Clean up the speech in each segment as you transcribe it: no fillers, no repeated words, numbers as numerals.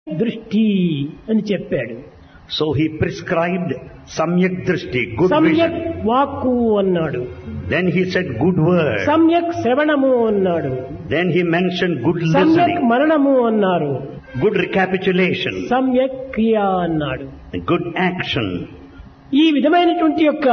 దృష్టి అని చెప్పాడు. So he prescribed samyak drishti, good సమ్యక్ vision. వాక్కు అన్నాడు. Then he said good word. సమ్యక్ శ్రవణము అన్నాడు. Then he mentioned good సమ్యక్ listening, మరణము అన్నారు. good recapitulation, సమ్యక్ క్రియ అన్నాడు. good action. ఈ విధమైనటువంటి యొక్క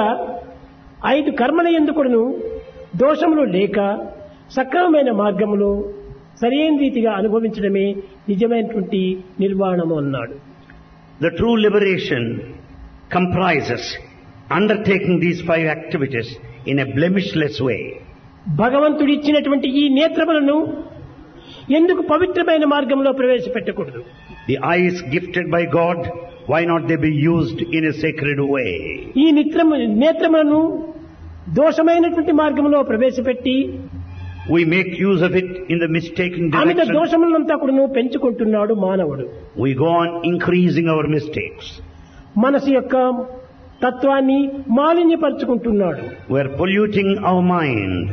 5 కర్మల ఎందుకును దోషములు లేక సక్రమమైన మార్గములో సరైన రీతిగా అనుభవించడమే నిజమైనటువంటి నిర్వాణము అన్నాడు. The true liberation comprises undertaking these 5 activities in a blemishless way. భగవంతుడు ఇచ్చినటువంటి ఈ నేత్రములను ఎందుకు పవిత్రమైన మార్గంలో ప్రవేశపెట్టకూడదు? The eyes gifted by God, why not they be used in a sacred way? ఈ నేత్రములను దోషమైనటువంటి మార్గంలో ప్రవేశపెట్టి We make use of it in the mistaken Amit direction. దోషములంతా కూడా పెంచుకుంటున్నాడు మానవుడు. We go on increasing our mistakes. మనసు యొక్క తత్వాన్ని మాలిన్యపరుచుకుంటున్నాడు. We are polluting our mind.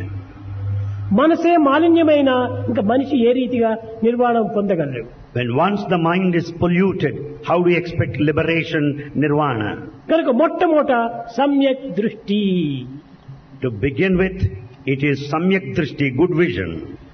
మనసే మాలిన్యమైన ఇంకా మనిషి ఏ రీతిగా నిర్వాణం పొందగలడు? When once the mind is polluted, how do you expect liberation, nirvana? కనుక మొట్టమొదట సమ్యక్ దృష్టి. To begin with, it is samyak drishti, good vision.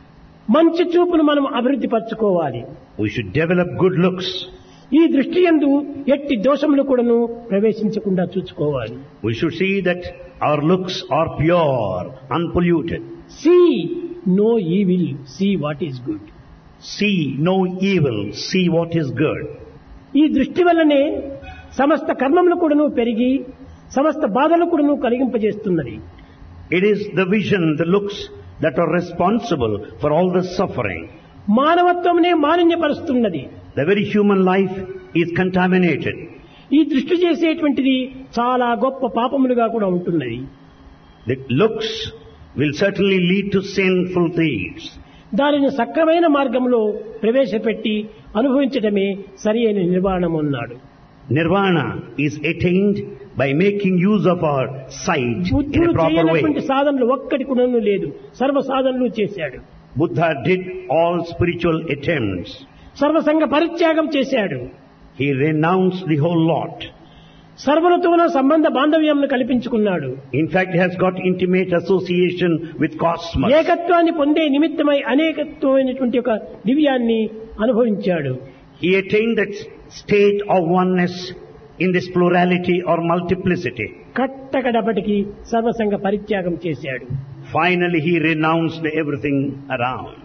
మంచి చూపును మనం అభివృద్ధి పరచుకోవాలి. We should develop good looks. ఈ దృష్టి యందు ఎట్టి దోషములు కూడాను ప్రవేశించకుండా చూసుకోవాలి. We should see that our looks are pure, unpolluted. See no evil, see what is good. See no evil, see what is good. ఈ దృష్టి వల్లనే సమస్త కర్మములు కూడాను పెరిగి సమస్త బాధలు కూడాను కలిగింపజేస్తున్నది. It is the vision, the looks that are responsible for all the suffering. మానవత్వమునే మాలిన్యపరుస్తున్నది. The very human life is contaminated. ఈ దృష్టి చేసేటువంటిది చాలా గొప్ప పాపములుగా కూడా ఉంటున్నది. The looks will certainly lead to sinful deeds. దానిని సక్రమైన మార్గంలో ప్రవేశపెట్టి అనుభవించడమే సరి అయిన నిర్వాణం అన్నాడు. Nirvana is attained by making use of our sight in బుద్ధుడు a proper చేయనటువంటి way. సాధనలు ఒక్కటి కూడా లేదు, సర్వ సాధనలు చేశాడు. Buddha did all spiritual attempts. సర్వసంగ పరిత్యాగం చేశాడు. He renounced the whole lot. సర్వులతోన సంబంధ బాంధవ్యంను కల్పించుకున్నాడు. In fact, he has got intimate association with cosmos. ఏకత్వాన్ని పొందే నిమిత్తమై అనేకత్వమైనటువంటి ఒక దివ్యాన్ని అనుభవించాడు. He attained that state of oneness in this plurality or multiplicity. కట్టకడపటికి సర్వసంగ పరిత్యాగం చేశాడు. Finally, he renounced everything around.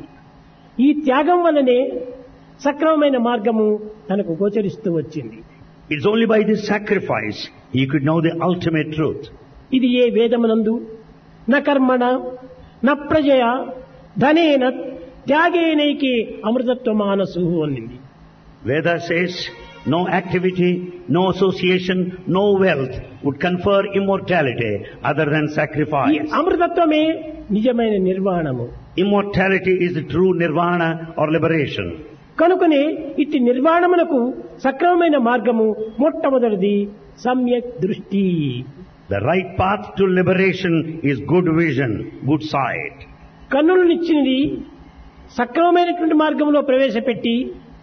ఈ త్యాగం వల్లనే సక్రమమైన మార్గము తనకు గోచరిస్తూ వచ్చింది. It's only by this sacrifice he could know the ultimate truth. ఇది ఏ వేదమునందు న కర్మణ న ప్రజయ ధనేన త్యాగేనైకి అమృతత్వ మానసు అనింది. Veda says, no activity, no association, no wealth would confer immortality other than ఈ sacrifice. అమృతత్వమే నిజమైన నిర్వాణము. Immortality is the true nirvana or liberation. కనుకనే ఇట్టి నిర్వాణమునకు సక్రమమైన మార్గము మొట్టమొదటిది సమ్యక్ దృష్టి. The right path to liberation is good vision, good sight. కన్నులనిచ్చినది సక్రమమైనటువంటి మార్గంలో ప్రవేశపెట్టి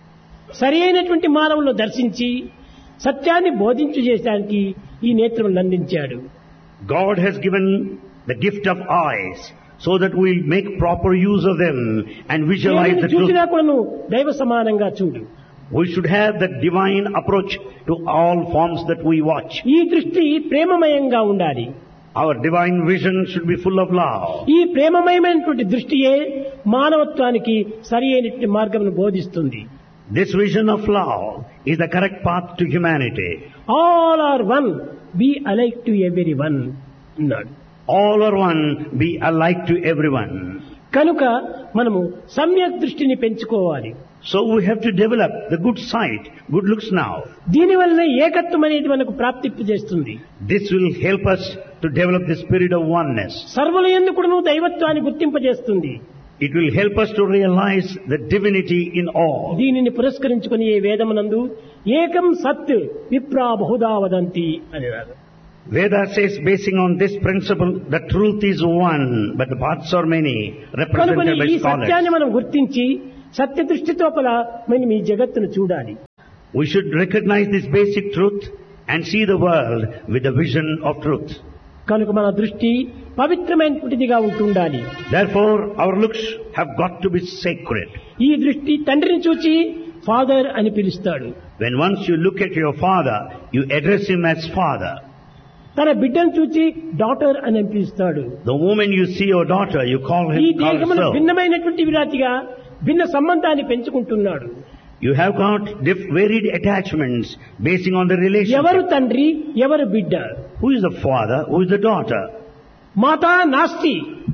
సరి అయినటువంటి మార్గంలో దర్శించి సత్యాన్ని బోధించు చేయడానికి ఈ నేత్రములను అందించాడు. God has given the gift of eyes so that we make proper use of them and visualize the truth. చూసినా కూడా దైవ సమానంగా చూడు. We should have the divine approach to all forms that we watch. ఈ దృష్టి ప్రేమమయంగా ఉండాలి. Our divine vision should be full of love. ఈ ప్రేమమయమైనటువంటి దృష్టియే మానవత్వానికి సరి అయినటువంటి మార్గమును బోధిస్తుంది. This vision of love is the correct path to humanity. All are one, be alike to every one అన్నాడు. All are one, be alike to everyone. కనుక మనము సమ్యక్ దృష్టిని పెంచుకోవాలి. So we have to develop the good sight, good looks now. దీనివల్ల ఏకత్వం అనేది మనకు ప్రాప్తింపజేస్తుంది. This will help us to develop the spirit of oneness. సర్వుల యందు కూడాను దైవత్వాన్ని గుర్తింపజేస్తుంది. It will help us to realize the divinity in all. దీనిని పురస్కరించుకుని ఈ వేదమునందు ఏకం సత్ విప్రా బహుదా వదంతి అన్నారు. Veda says, basing on this principle, the truth is one, but the paths are many, represented కనుక by ఈ సత్యాన్ని scholars. మనం గుర్తించి సత్య దృష్టి తోపల మనం ఈ జగత్తును చూడాలి. We should recognize this basic truth and see the world with the vision of truth. కనుక మన దృష్టి పవిత్రమైనటువంటిదిగా ఉంటుండాలి. Therefore, our looks have got to be sacred. ఈ దృష్టి తండ్రిని చూచి ఫాదర్ అని పిలుస్తాడు. When once you look at your father, you address him as father. తన బిడ్డను చూచి డాటర్ అని పిలుస్తాడు. The moment you see your daughter, you call ఈ him దేహమును son. భిన్నమైనటువంటి విరాతిగా భిన్న సంబంధాన్ని పెంచుకుంటున్నాడు. You have got varied attachments basing on the relationship. ఎవరు తండ్రి, ఎవరు బిడ్డ? Who is the father? Who is the daughter? మాతా నాస్తి,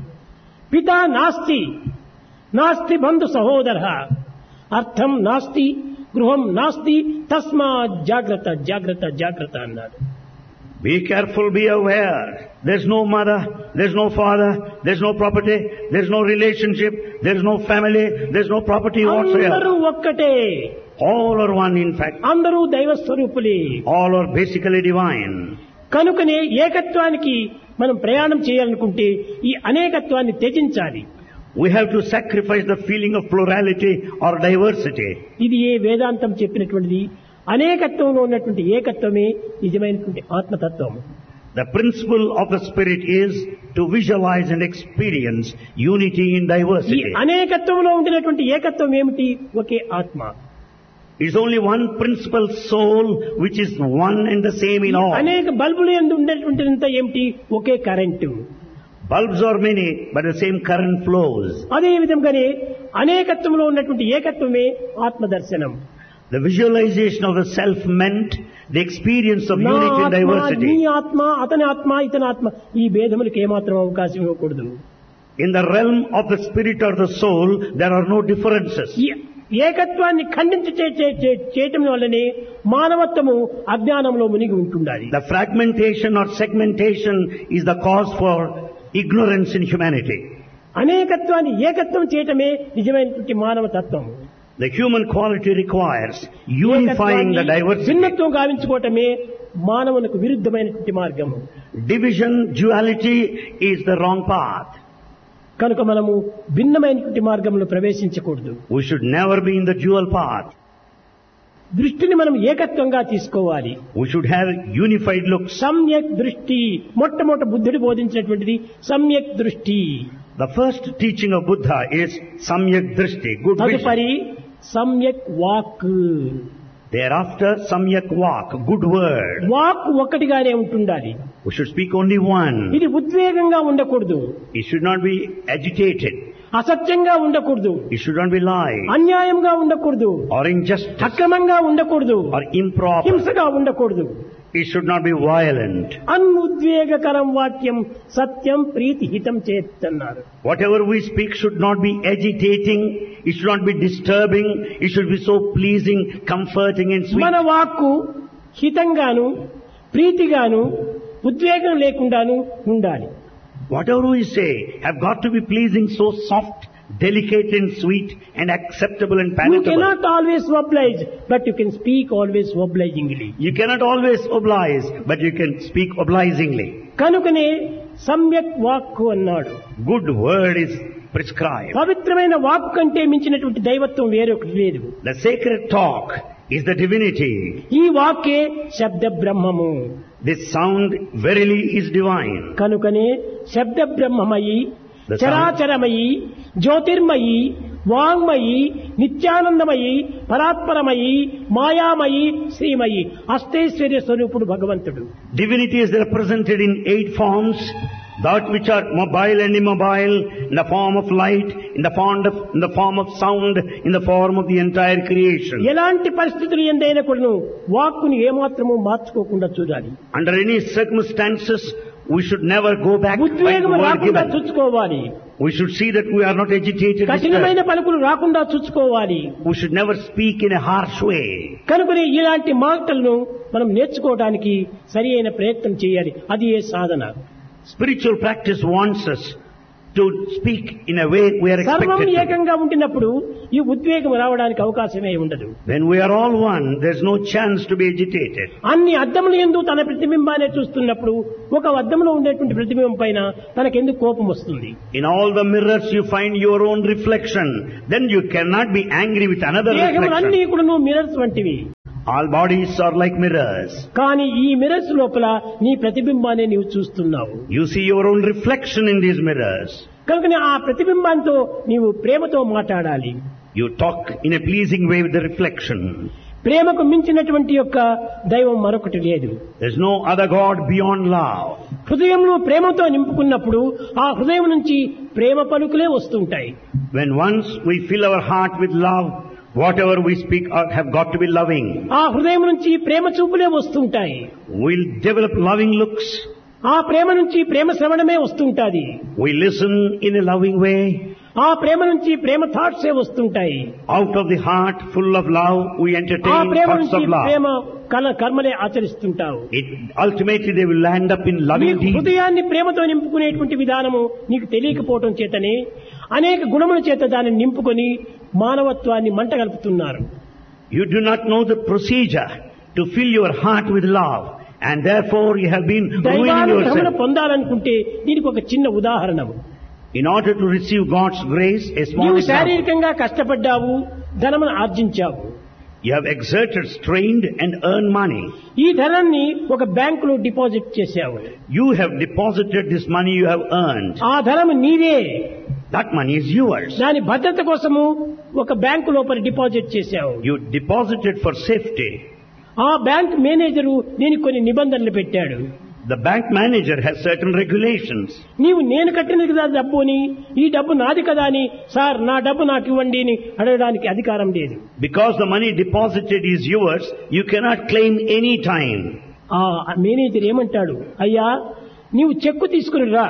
పితా నాస్తి, నాస్తి బంధు సహోదర, అర్థం నాస్తి, గృహం నాస్తి, తస్మాత్ జాగ్రత్త జాగ్రత్త జాగ్రత్త అన్నాడు. Be careful, be aware. There's no mother, there's no father, there's no property, there's no relationship, there's no family, there's no property అందరూ whatsoever. ఒక్కటే, All are one in fact. అందరూ దైవ స్వరూపులే. All are basically divine. కనుకనే ఏకత్వానికి మనం ప్రయాణం చేయాలనుకుంటే ఈ అనేకత్వాన్ని త్యజించాలి. We have to sacrifice the feeling of plurality or diversity. ఇది ఏ వేదాంతం చెప్పినటువంటిది. అనేకత్వంలో ఉన్నటువంటి ఏకత్వమే నిజమైనటువంటి ఆత్మతత్వం. The principle of the spirit is to visualize and experience unity in ఈ diversity. అనేకత్వంలో ఉండినటువంటి ఏకత్వం ఏమిటి? ఒకే ఆత్మ. It's only one principal soul which is one and the same in all. అనేక బల్బులు యందు ఉండేటువంటిదంతా ఏమిటి? ఒకే current. Bulbs are many, but the same current flows. అదే విధంగానే అనేకత్వంలో ఉన్నటువంటి ఏకత్వమే ఆత్మదర్శనం. The visualization of the self meant the experience of నా unity and ఆత్మ, నీ diversity. ఆత్మ, అతని ఆత్మ, ఇతని ఆత్మ, ఈ భేదములకు ఏమాత్రం అవకాశం ఇవ్వకూడదు. In the realm of the spirit or the soul, there are no differences. ఈ ఏకత్వాన్ని ఖండించి చేయటం వల్లనే మానవత్వము అజ్ఞానంలో మునిగి ఉంటుండాలి. The fragmentation or segmentation is the cause for ignorance in humanity. అనేకత్వాన్ని ఏకత్వం చేయటమే నిజమైనటువంటి మానవ తత్వం. The human quality requires unifying the diversity. భిన్నత్వం గావించుకోవటమే మానవునికి విరుద్ధమైనటువంటి మార్గము. Division, duality is the wrong path. కనుక మనము భిన్నమైనటువంటి మార్గంలో ప్రవేశించకూడదు. We should never be in the dual path. దృష్టిని మనం ఏకత్వంగా తీసుకోవాలి. We should have unified looks. సమ్యక్ దృష్టి, మొట్టమొదటి బుద్ధుడు బోధించినటువంటిది సమ్యక్ దృష్టి. The first teaching of Buddha is Samyak Drishti, good vision. తదుపరి సమ్యక్ walk. Thereafter Samyak Vak, good word. Walk ఒక్కటిగానే ఉంటుండాలి. We should speak only one. ఇది ఉద్వేగంగా ఉండకూడదు. It should not be agitated. అసత్యంగా ఉండకూడదు. It should not be lying అన్యాయంగా ఉండకూడదు. or injustice అక్రమంగా ఉండకూడదు. or improper. హింసగా ఉండకూడదు. It should not be violent. అనుద్వేగకరం వాక్యం సత్యం ప్రీతి హితం చేస్తున్నారు. Whatever we speak should not be agitating. It should not be disturbing. It should be so pleasing, comforting and sweet. మన వాక్కు హితంగాను ప్రీతిగాను ఉద్వేగం లేకుండాను ఉండాలి. Whatever we say have got to be pleasing, so soft, delicate and sweet and acceptable and You palatable. cannot always oblige, but you can speak always obligingly. You cannot always oblige, but you can speak obligingly. కనుకనే సమ్యక్ వాక్కు అన్నాడు. Good word is prescribed. పవిత్రమైన వాక్కు కంటే మించినటువంటి దైవత్వం వేరొకటి లేదు. The sacred talk is the divinity. ఈ వాక్కే శబ్ద బ్రహ్మము. This sound verily is divine. కనుకనే శబ్ద బ్రహ్మమయి, The sound- చరాచరమయి, జ్యోతిర్మయి, వాంగ్మయి, నిత్యానందమయి, పరాత్పరమయి, మాయామయి, శ్రీమయి, అష్టైశ్వర్య స్వరూపుడు భగవంతుడు. Divinity is represented in 8 forms, that which are mobile and immobile, in the form of light, in the form of sound, in the form of the entire creation. ఎలాంటి పరిస్థితులు ఎందైనా కూడాను వాక్కుని ఏమాత్రము మార్చుకోకుండా చూడాలి. Under any circumstances, we should never go back by the ఉద్వేగం word రాకుండా given. చూసుకోవాలి. We should see that we are not agitated. కఠినమైన disturbed. పలుకులు రాకుండా చూసుకోవాలి. We should never speak in a harsh way. కనుకనే ఇలాంటి మాటలను మనం నేర్చుకోవడానికి సరి అయిన ప్రయత్నం చేయాలి. అది ఏ సాధన. Spiritual practice wants us to speak in a way we are సర్వం expected to. ఏకంగా ఉంటున్నప్పుడు ఈ ఉద్వేగం రావడానికి అవకాశమే ఉండదు. When we are all one, there's no chance to be agitated. అన్ని అద్దములు యందు తన ప్రతిబింబాన్ని చూస్తున్నప్పుడు ఒక అద్దంలో ఉండేటువంటి ప్రతిబింబం పైన తనకెందుకు కోపం వస్తుంది? In all the mirrors you find your own reflection. Then you cannot be angry with another దేహములన్నీ reflection. కూడా మిరర్స్ వంటివి. All bodies are like mirrors. కానీ ఈ మిరర్స్ లోపల నీ ప్రతిబింబాన్ని నీవు చూస్తున్నావు. You see your own reflection in these mirrors. కనుక ఆ ప్రతిబింబంతో నీవు ప్రేమతో మాట్లాడాలి. You talk in a pleasing way with the reflection. ప్రేమకు మించినటువంటి యొక్క దైవం మరొకటి లేదు. There's no other God beyond love. హృదయంలో ప్రేమతో నింపుకున్నప్పుడు ఆ హృదయం నుంచి ప్రేమ పలుకులే వస్తుంటాయి. When once we fill our heart with love, whatever we speak have got to be loving. ఆ హృదయం నుంచి ప్రేమ చూపులే వస్తుంటాయి. We'll develop loving looks. ఆ ప్రేమ నుంచి ప్రేమ శ్రవణమే వస్తుంటాది. We listen in a loving way. ఆ ప్రేమ నుంచి ప్రేమ థాట్సే వస్తుంటాయి. Out of the heart full of love, we ఆ entertain ప్రేమ thoughts నుంచి of love. Prema కర్మలే ఆచరిస్తుంటావు. Ultimately they will land up in loving నీకు deeds. హృదయాన్ని ప్రేమతో నింపుకునేటువంటి విధానము నీకు తెలియకపోవటం చేతనే అనేక గుణముల చేత దాన్ని నింపుకొని మానవత్వాన్ని మంటగలుపుతున్నారు. You do not know the procedure to fill your heart with love, and therefore you have been ruining దైవానుగ్రహమును yourself. పొందాలనుకుంటే దీనికి ఒక చిన్న ఉదాహరణ. In order to receive God's grace, a small నీవు example. శారీరకంగా కష్టపడ్డావు, ధనమును ఆర్జించావు. You have exerted, strained and earned money. ఈ ధనాన్ని ఒక బ్యాంకులో డిపాజిట్ చేశావు. You have deposited this money you have earned. ఆ ధనము నీదే. That money is yours. దాని భద్రత కోసము ఒక బ్యాంకు లోపల డిపాజిట్ చేశావు. You deposited for safety. ఆ బ్యాంక్ మేనేజరు దీనికి కొన్ని నిబంధనలు పెట్టాడు. The bank manager has certain regulations. నీవు నేను కట్టినది కదా డబ్బు అని, ఈ డబ్బు నాది కదా అని, సార్ నా డబ్బు నాకు ఇవ్వండి అని అడగడానికి అధికారం లేదు. Because the money deposited is yours, you cannot claim any time. ఆ మేనేజర్ ఏమంటాడు, అయ్యా నీవు చెక్కు తీసుకుని రా,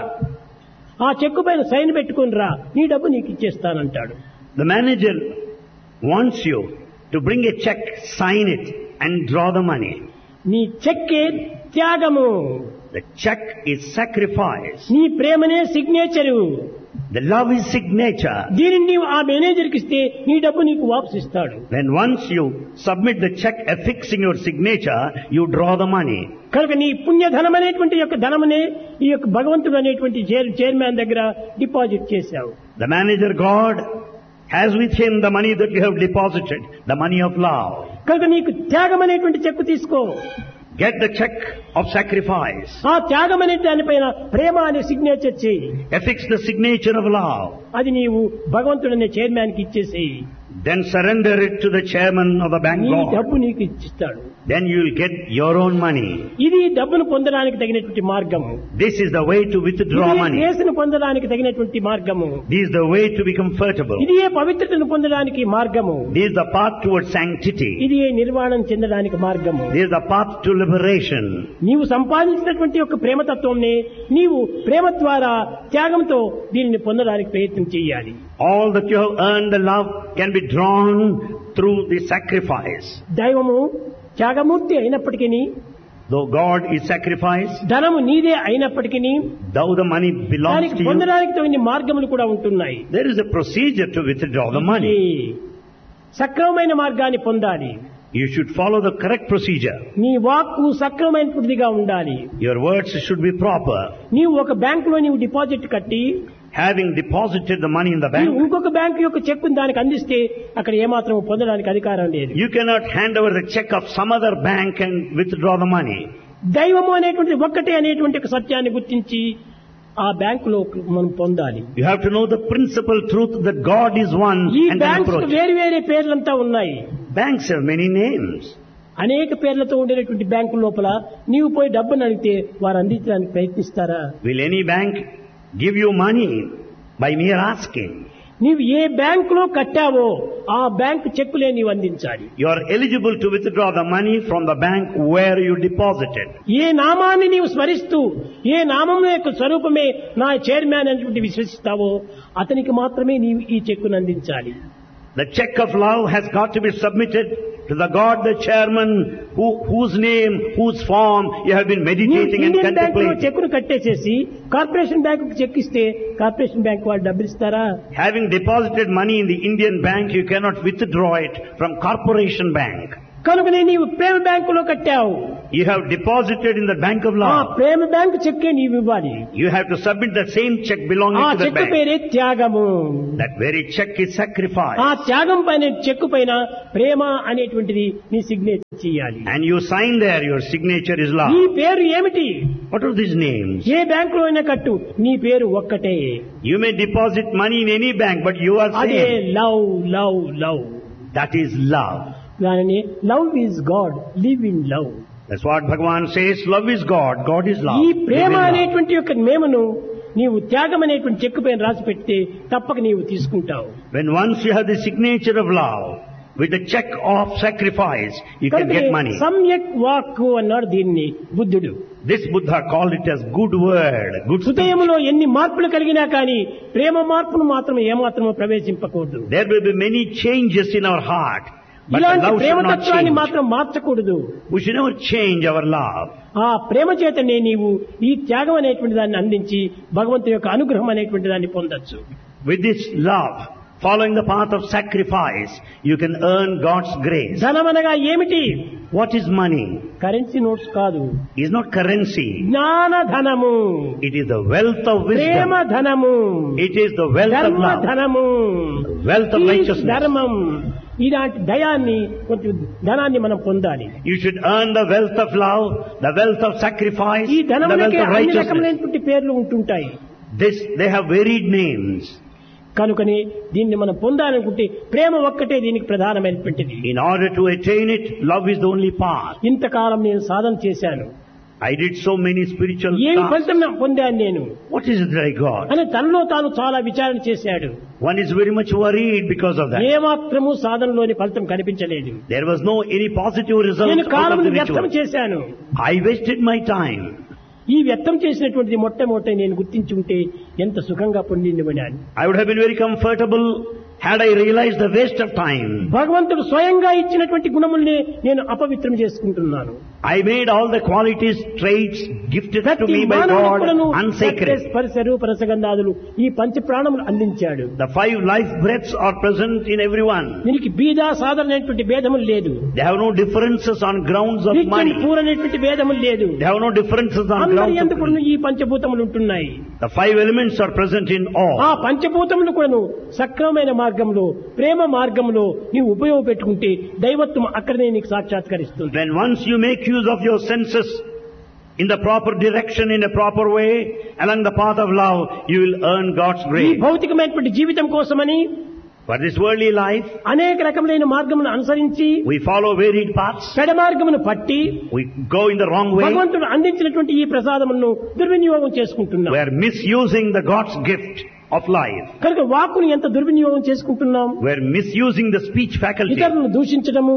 ఆ చెక్కు పైన సైన్ పెట్టుకుని రా, నీ డబ్బు నీకు ఇచ్చేస్తానంటాడు. The manager wants you to bring a check, sign it and draw the money. నీ చెక్కే త్యాగము, The check is sacrifice. నీ ప్రేమనే signature. The love is signature. దీనిని నీవు ఆ మేనేజర్కి ఇస్తే నీ డబ్బు నీకు వాపసు ఇస్తాడు. When once you submit the check affixing your signature, you draw the money. కనుక నీ పుణ్యధనం అనేటువంటి యొక్క ధనమునే ఈ యొక్క భగవంతుడు అనేటువంటి చైర్మన్ దగ్గర డిపాజిట్ చేశావు. The manager God has with him the money that you have deposited, the money of love. కనుక నీకు త్యాగం అనేటువంటి చెక్కు తీసుకో. Get the check of sacrifice. ఆ త్యాగం అనే దానిపైన ప్రేమ అనే సిగ్నేచర్ చేయి. Affix the signature of love. అది నీవు భగవంతుడు అనే చైర్మన్ కి ఇచ్చేసి Then surrender it to the chairman of the bank నీ God. డబ్బు నీకు ఇచ్చిస్తాడు. Then you will get your own money. ఇది డబ్బును పొందడానికి తగినటువంటి మార్గము. This is the way to withdraw money. గ్రేస్ను పొందడానికి తగినటువంటి మార్గము. This is the way to be comfortable. ఇది పవిత్రతను పొందడానికి మార్గము. This is the path towards sanctity. ఇది నిర్వాణం చెందడానికి మార్గము. This is the path to liberation. నీవు సంపాదించినటువంటి యొక్క ప్రేమతత్వంని నీవు ప్రేమ ద్వారా త్యాగంతో దీనిని పొందడానికి ప్రయత్నం చేయాలి. All that you have earned, the love can be drawn through the sacrifice. దైవము త్యాగమూర్తి అయినప్పటికీ, Though God is sacrifice, ధనము నీదే అయినప్పటికీ though the money belongs దానికి to you, పొందడానికి తగిన మార్గములు కూడా ఉంటున్నాయి. there is a procedure to withdraw the money. సక్రమమైన మార్గాన్ని పొందాలి. You should follow the correct procedure. నీ వాక్కు సక్రమమైనదిగా ఉండాలి. Your words should be proper. నీవు ఒక బ్యాంకులో నీవు డిపాజిట్ కట్టి Having deposited the money in the bank, ఇంకొక బ్యాంకు యొక్క చెక్ దానికి అందిస్తే అక్కడ ఏమాత్రం పొందడానికి అధికారం లేదు. you cannot hand over the check of some other bank and withdraw the money. దైవము అనేటువంటి ఒక్కటే అనేటువంటి ఒక సత్యాన్ని గుర్తించి ఆ బ్యాంకులో మనం పొందాలి. You have to know the principal truth that God is one ఈ and then బ్యాంక్స్ approach. వేరు వేరే పేర్లంతా ఉన్నాయి. Banks have many names. అనేక పేర్లతో ఉండేటువంటి బ్యాంకు లోపల నీవు పోయి డబ్బును అడిగితే వారు అందించడానికి ప్రయత్నిస్తారా? Will any bank give you money by mere asking? నీవు ఏ బ్యాంకులో కట్టావో ఆ బ్యాంకు చెక్కులే నీవు అందించాలి. You are eligible to withdraw the money from the bank where you deposited. ఏ నామాన్ని నీవు స్మరిస్తూ ఏ నామం యొక్క స్వరూపమే నా చైర్మన్ అనేటువంటి విశ్వసిస్తావో అతనికి మాత్రమే నీవు ఈ చెక్కును అందించాలి. The check of love has got to be submitted to the God, the chairman, whose name, whose form you have been meditating and Indian bank లో contemplating. చెక్కును కట్టేసేసి కార్పొరేషన్ బ్యాంకు చెక్ ఇస్తే కార్పొరేషన్ బ్యాంక్ వాళ్ళు డబ్బులు ఇస్తారా? Having deposited money in the Indian bank, you cannot withdraw it from corporation bank. కనుకనే నీవు ప్రేమ బ్యాంకులో కట్టావు. You have deposited in the bank of ఆ love. ప్రేమ బ్యాంకు చెక్కే నీవు ఇవ్వాలి. You have to submit the same check belonging ఆ to the cheque bank. పేరే త్యాగము. That very check is sacrifice. ఆ త్యాగం పైన చెక్కు పైన ప్రేమ అనేటువంటిది నీ సిగ్నేచర్. చేయాలి. And you sign there, your signature is నీ love. పేరు ఏమిటి? What are these names? ఏ బ్యాంకులో అయినా కట్టు, నీ పేరు ఒక్కటే. You may deposit money in any bank, but you are అదే same. Love love love. That is love. దానిని love is God, live in love. That's what Bhagavan says. Love is God. God is love. ఈ Live Prema in love. అనేటువంటి యొక్క మేమను నీవు త్యాగం అనేటువంటి చెక్కు పైన రాసి పెడితే తప్పక నీవు తీసుకుంటావు. When once you have the signature of love, with the check of sacrifice, you can get money. సమ్యక్ వాక్కు అన్నాడు దీన్ని బుద్ధుడు. This Buddha called it as good word, good speech. హృదయంలో ఎన్ని మార్పులు కలిగినా కానీ ప్రేమ మార్పును మాత్రం ఏమాత్రమో ప్రవేశింపకూడదు. There will be many changes in our heart, but the ఇలాంటి love should not ప్రేమతత్వాన్ని change. మాత్రం మార్చకూడదు. We should never change our love. ఆ ప్రేమ చేతనే నీవు ఈ త్యాగం అనేటువంటి దాన్ని అందించి భగవంతుని యొక్క అనుగ్రహం అనేటువంటి దాన్ని పొందొచ్చు. With this love, following the path of sacrifice, you can earn God's grace. ధనమనగా ఏమిటి? What is money? Currency notes కాదు, It is not currency. జ్ఞాన ధనము, It is the wealth of Prema wisdom. ధనము, It is the wealth of ధర్మ love. ధనము, Wealth of ఈ righteousness. ధర్మం. ఇలాంటి దయాన్ని, కొంచెం ధనాన్ని మనం పొందాలి. You should earn the wealth of love, the wealth of sacrifice, ఈ the wealth ధనములకే of అన్ని righteousness. రకమైనటువంటి పేర్లు ఉంటుంటాయి. They have varied names. కనుకని దీన్ని మనం పొందాలనుకుంటే ప్రేమ ఒక్కటే దీనికి ప్రధానమైనటువంటిది. In order to attain it, love is the only path. ఇంతకాలం నేను సాధన చేశాను, I did so many spiritual ఏమి tasks. ఫలితం పొందాను నేను What is it that I got? అని తనలో తాను చాలా విచారణ చేశాడు. One is very much worried because of that. ఏమాత్రము సాధనలోని ఫలితం కనిపించలేదు. There was no any positive result నేను out of కాలం the వ్యర్థం ritual. చేశాను. I wasted my time. ఈ వ్యర్థం చేసినటువంటిది మొట్టమొదట నేను గుర్తించి ఉంటే ఎంత సుఖంగా పొందిందివడాను. I would have been very comfortable had I realized the waste of time. భగవంతుడు స్వయంగా ఇచ్చినటువంటి గుణముల్ని నేను అపవిత్రం చేసుకుంటున్నాను. I made all the qualities, traits gifted to ప్రతి me by God మానవుడును unsacred. స్పర్శ రూప రసగంధాదులు ఈ పంచ ప్రాణములు అందించాడు. The 5 life breaths are present in everyone. దీనికి బీద సాధారణమైనటువంటి భేదములు లేదు. They have no differences on grounds of నిత్యం money. పూరనేటువంటి భేదములు లేదు. They have no differences on అందరి grounds ఎందుకు of ఈ పంచభూతములు ఉంటున్నాయి. The 5 elements are present in ఆ all. పంచభూతములు కూడాను సక్రమమైన మార్గంలో, ప్రేమ మార్గంలో నీవు ఉపయోగపెట్టుకుంటే దైవత్వం అక్కడనే నీకు సాక్షాత్కరిస్తుంది. When once you make use of your senses in the proper direction, in a proper way, along the path of love, you will earn God's ఈ grace. భౌతికమైనటువంటి జీవితం కోసమని For this worldly life, అనేక రకములైన మార్గమును అనుసరించి we follow varied paths. పెడ మార్గమును పట్టి We go in the wrong way. భగవంతుడు అందించినటువంటి ఈ ప్రసాదములను దుర్వినియోగం చేసుకుంటున్నాం. We are misusing the God's gift of life. కనుక వాక్కుని ఎంత దుర్వినియోగం చేసుకుంటున్నాం. We are misusing the speech faculty. ఇతరులను దూషించడము,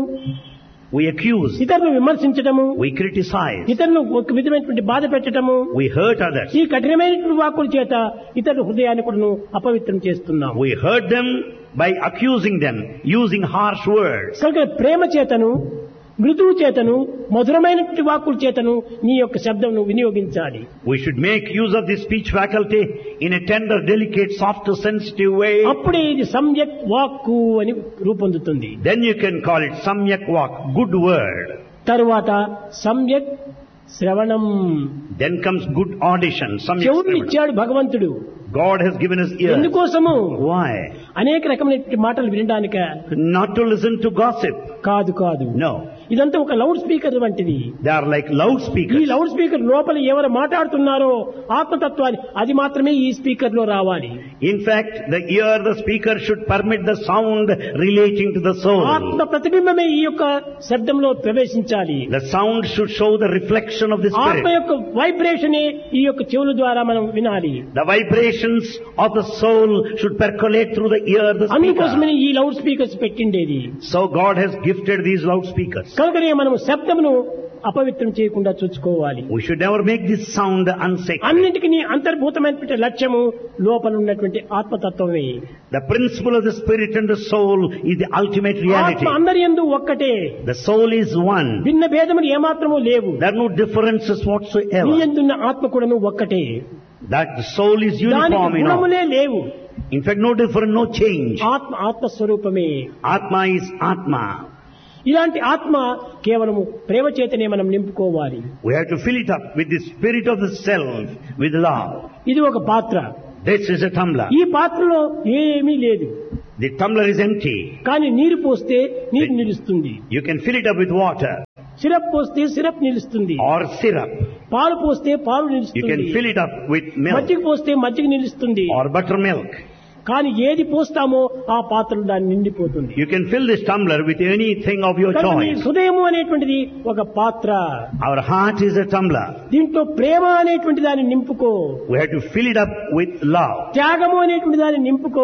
We accuse. ఇతరులను విమర్శించడము, We criticize. ఇతరులను ఒక విధమైనటువంటి బాధ పెట్టడము, We hurt others. ఈ కఠినమైనటువంటి వాక్కుల చేత ఇతరుల హృదయాన్ని కూడా అపవిత్రం చేస్తున్నాం. We hurt them by accusing them, using harsh words. కనుక ప్రేమ చేతను, మృదువు చేతను, మధురమైనటువంటి వాక్కుల చేతను నీ యొక్క శబ్దమును వినియోగించాలి. We should make use of this speech faculty in a tender, delicate, soft, sensitive way. అప్పుడే ఇది సమ్యక్ వాక్కు అని రూపొందుతుంది. Then you can call it samyak vak, good word. తరువాత సమ్యక్ శ్రవణం. Then comes good audition, samyak చెవుని shravanam. ఇచ్చాడు భగవంతుడు. God has given us ears. ఎందుకోసము? Why? అనేక రకమైనటువంటి మాటలు వినడానిక Not to listen to gossip. కాదు కాదు. No. ఇదంతా ఒక లౌడ్ స్పీకర్ వంటిది. They are like ఈ loudspeakers. లౌడ్ స్పీకర్ లోపల ఎవరు మాట్లాడుతున్నారో ఆత్మతత్వాన్ని అది మాత్రమే ఈ స్పీకర్ లో రావాలి. In fact, the ear, the speaker should permit the sound relating to the soul. ఆత్మ ప్రతిబింబమే ఈ యొక్క శబ్దంలో ప్రవేశించాలి. The sound should show the reflection of the ఆత్మ spirit. యొక్క వైబ్రేషనే ఈ యొక్క చెవుల ద్వారా మనం వినాలి. The vibrations of the soul should percolate through the ear, the అందుకోసమని speaker. ఈ loud speakers పెట్టిండేది. So God has gifted these loudspeakers. కనుకనే మనం శబ్దమును అపవిత్రం చేయకుండా చూసుకోవాలి. We should never make this sound unsacred. అన్నింటికి అంతర్భూతమైనటువంటి లక్ష్యము లోపల ఉన్నటువంటి ఆత్మతత్వమే. The principle of the spirit and the soul is the ultimate reality. ఆత్మ అందరి యందు ఒక్కటే. The soul is one. భిన్న భేదములు ఏమాత్రము లేవు. There are no differences నీ whatsoever. యందున్న ఆత్మ కూడాను ఒక్కటే. That the soul is దానికి uniform in all. గుణములే లేవు. In fact, no different, no change. ఆత్మస్వరూపమే. Atma is Atma. ఇలాంటి ఆత్మ కేవలము ప్రేమ చేతనే మనం నింపుకోవాలి. We have to fill it up with the spirit of the self, with love. ఇది ఒక పాత్ర. This is a tumbler. ఈ పాత్రలో ఏమీ లేదు. The tumbler is empty. కానీ నీరు పోస్తే నీరు నిలుస్తుంది. You can fill it up with water. Syrup పోస్తే సిరప్ నిలుస్తుంది, or syrup. పాలు పోస్తే పాలు You can నిలుస్తుంది, fill it up with milk మజ్జిగ పోస్తే మజ్జిగ నిలుస్తుంది. or buttermilk. కానీ ఏది పోస్తామో ఆ పాత్రలు దాన్ని నిండిపోతుంది. You can fill this tumbler with anything of your కనుక ఈ choice. హృదయము అనేటువంటిది ఒక పాత్ర. Our heart is a tumbler. దీంట్లో ప్రేమ అనేటువంటి దాన్ని నింపుకో, We have to fill it up with love. త్యాగము అనేటువంటి దాన్ని నింపుకో,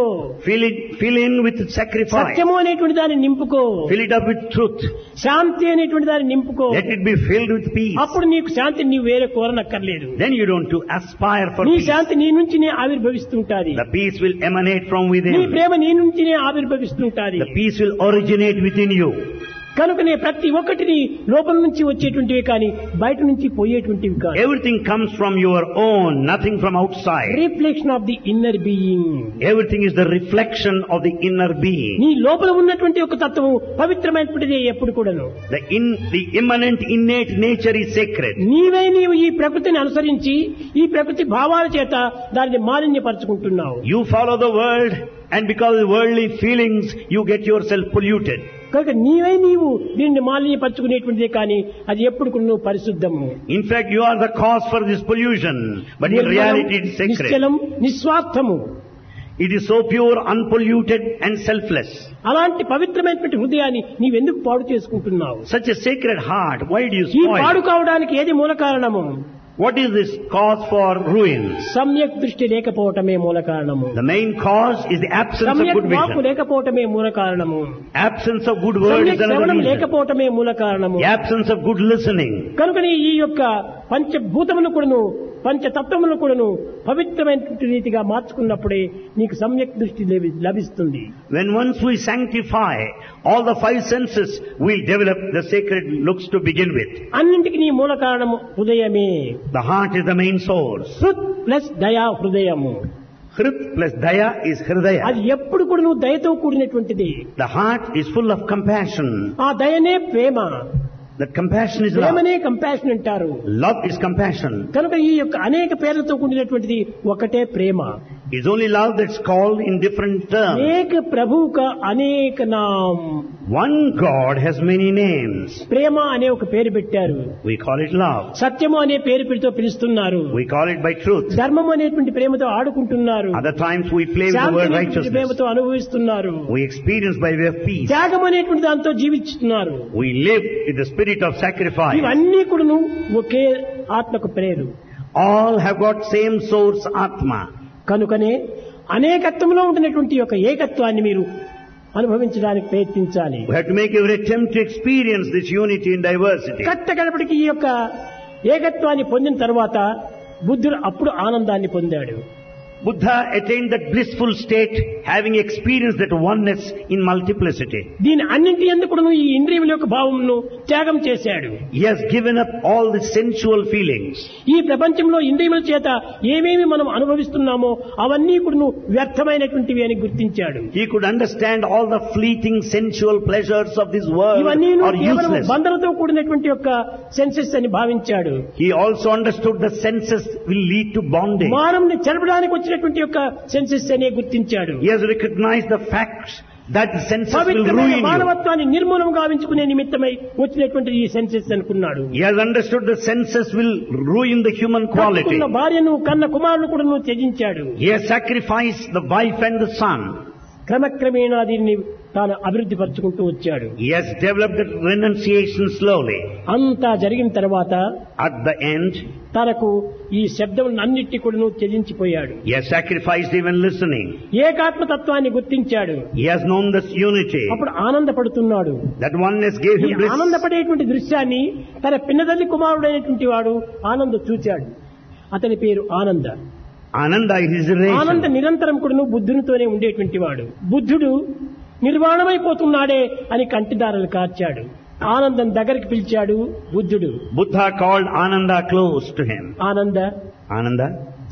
Fill in with sacrifice. సత్యము అనేటువంటి దాన్ని నింపుకో, Fill it up with truth. శాంతి అనేటువంటి దాన్ని నింపుకో. Let it be filled with peace. అప్పుడు నీకు శాంతిని నీవు వేరే కోరనక్కర్లేదు. Then you don't to aspire for నీ peace. శాంతి నీ నుంచినే ఆవిర్భవిస్తుంటాది. The peace will emanate from నీ within. ప్రేమ నీ నుంచినే ఆవిర్భవిస్తుంటాది. The peace will originate within you. కనుకనే ప్రతి ఒక్కటిని లోపల నుంచి వచ్చేటువంటివి కానీ బయట నుంచి పోయేటువంటివి కాదు. Everything comes from your own, nothing from outside. Reflection of the inner being. Everything is the reflection of the inner being. నీ లోపల ఉన్నటువంటి ఒక తత్వము పవిత్రమైనటువంటిది ఎప్పుడు కూడాను. The immanent, innate nature is sacred. నీవు ఈ ప్రకృతిని అనుసరించి ఈ ప్రకృతి భావాల చేత దానిని మాలిన్యపరుచుకుంటున్నావు. You follow the world, and because of worldly feelings, you get yourself polluted. కనుక నీవు దీన్ని మాలిన్యపరుచుకునేటువంటిదే కానీ అది ఎప్పుడు కూడా పరిశుద్ధము. In fact, you are the cause for this pollution, but in reality it is sacred. నిశ్చలం నిస్వార్థము. It is so pure, unpolluted and selfless. అలాంటి పవిత్రమైనటువంటి హృదయాన్ని నీవెందుకు పాడు చేసుకుంటున్నావు? Such a sacred heart, why do you ఈ పాడు spoil? కావడానికి ఏది మూల కారణము? What is this cause for ruin? సమ్యక్ దృష్టి లేకపోవటమే మూల కారణము. The main cause is the absence of సమ్యక్ good వాక్కు vision. లేకపోవటమే మూల కారణము. Absence of good word is సమ్యక్ another శ్రవణం reason. లేకపోవటమే మూల కారణము. The absence of good listening. కనుకనే ఈ యొక్క పంచభూతములు కూడాను పంచతత్వములు కూడాను పవిత్రమైనటువంటి రీతిగా మార్చుకున్నప్పుడే నీకు సమ్యక్ దృష్టి లభిస్తుంది. When once we sanctify all the five senses, we develop the sacred looks to begin with. అన్నింటికి నీ మూల కారణము హృదయమే. The heart is the main source. హృత్ plus దయా హృదయము. Hrit plus daya is hridaya. అది ఎప్పుడు కూడా నువ్వు దయతో కూడినటువంటిది. The heart is full of compassion. ఆ దయనే ప్రేమ. That compassion is love. ప్రేమనే కంపాషన్ అంటారు. Love is compassion. కనుక ఈ యొక్క అనేక పేర్లతో కూడినటువంటిది ఒకటే ప్రేమ. It's only love that's called in different terms. ఏక ప్రభువు కా అనేక నామ్. One God has many names. ప్రేమ అనే ఒక పేరు పెట్టారు. We call it love. సత్యము అనే పేరుతో పిలుస్తున్నారు. We call it by truth. ధర్మం అనేటువంటి ప్రేమతో ఆడుకుంటున్నారు. Other times we play with the Shanti word అనేటువంటి righteousness. ప్రేమతో అనుభవిస్తున్నారు. We experience by way of peace. త్యాగం అనేటువంటి దాంతో జీవిస్తున్నారు. We live with the spirit of sacrifice. ఇవన్నీ కూడాను ఒకే ఆత్మకు prayer. All have got same source Atma. కనుకనే అనేకత్వంలో ఉంటున్నటువంటి యొక్క ఏకత్వాన్ని మీరు అనుభవించడానికి ప్రయత్నించాలి. We have to make every attempt to experience this unity in diversity. కట్టగడపటికి ఈ యొక్క ఏకత్వాన్ని పొందిన తర్వాత బుద్ధుడు అప్పుడు ఆనందాన్ని పొందాడు. Buddha attained that blissful state, having experienced that oneness in multiplicity. దీని అన్నింటి ఎందుకు ఈ ఇంద్రియముల యొక్క భావమును త్యాగం చేశాడు. He has given up all the sensual feelings. ఈ ప్రపంచంలో ఇంద్రియముల చేత ఏమేమి మనం అనుభవిస్తున్నామో అవన్నీ కూడా వ్యర్థమైనటువంటివి అని గుర్తించాడు. He could understand all the fleeting sensual pleasures of this world ఇవన్నీ are కేవలం useless. బంధనతో కూడినటువంటి యొక్క సెన్సెస్ అని భావించాడు. He also understood the senses will lead to bondage. మానవుని చెరపడానికి వచ్చినటువంటి యొక్క సెన్సెస్ అనే గుర్తించాడు. He has recognized the facts that the senses will పవిత్రమైన ruin you. మానవత్వాన్ని నిర్మూలం గావించుకునే నిమిత్తమై వచ్చినటువంటి ఈ సెన్సెస్ అనుకున్నాడు. He has understood the senses will ruin the human quality. కట్టుకున్న భార్యను కన్న కుమారుని కూడా త్యజించాడు. He has sacrificed the wife and the son. క్రమక్రమేణా దీన్ని తాను అభివృద్ధి పరుచుకుంటూ వచ్చాడు. He has developed the renunciation slowly. అంతా జరిగిన తర్వాత At the end, తనకు ఈ శబ్దములన్నిటి కూడా త్యజించిపోయాడు. he has sacrificed even listening. ఏకాత్మతత్వాన్ని గుర్తించాడు. He has known this unity. అప్పుడు ఆనందపడుతున్నాడు. That oneness gave ఈ him bliss. ఆనందపడేటువంటి దృశ్యాన్ని తన పిన్నతల్లి కుమారుడైనటువంటి వాడు ఆనంద చూచాడు. అతని పేరు ఆనంద. Ananda is his ఆనంద relation. నిరంతరం కూడా బుద్ధునితోనే ఉండేటువంటి వాడు. బుద్ధుడు నిర్వాణమైపోతున్నాడే అని కంటిదారలు కార్చాడు. ఆనందం దగ్గరికి పిలిచాడు బుద్ధుడు. Buddha called Ananda close to him. ఆనంద, Ananda,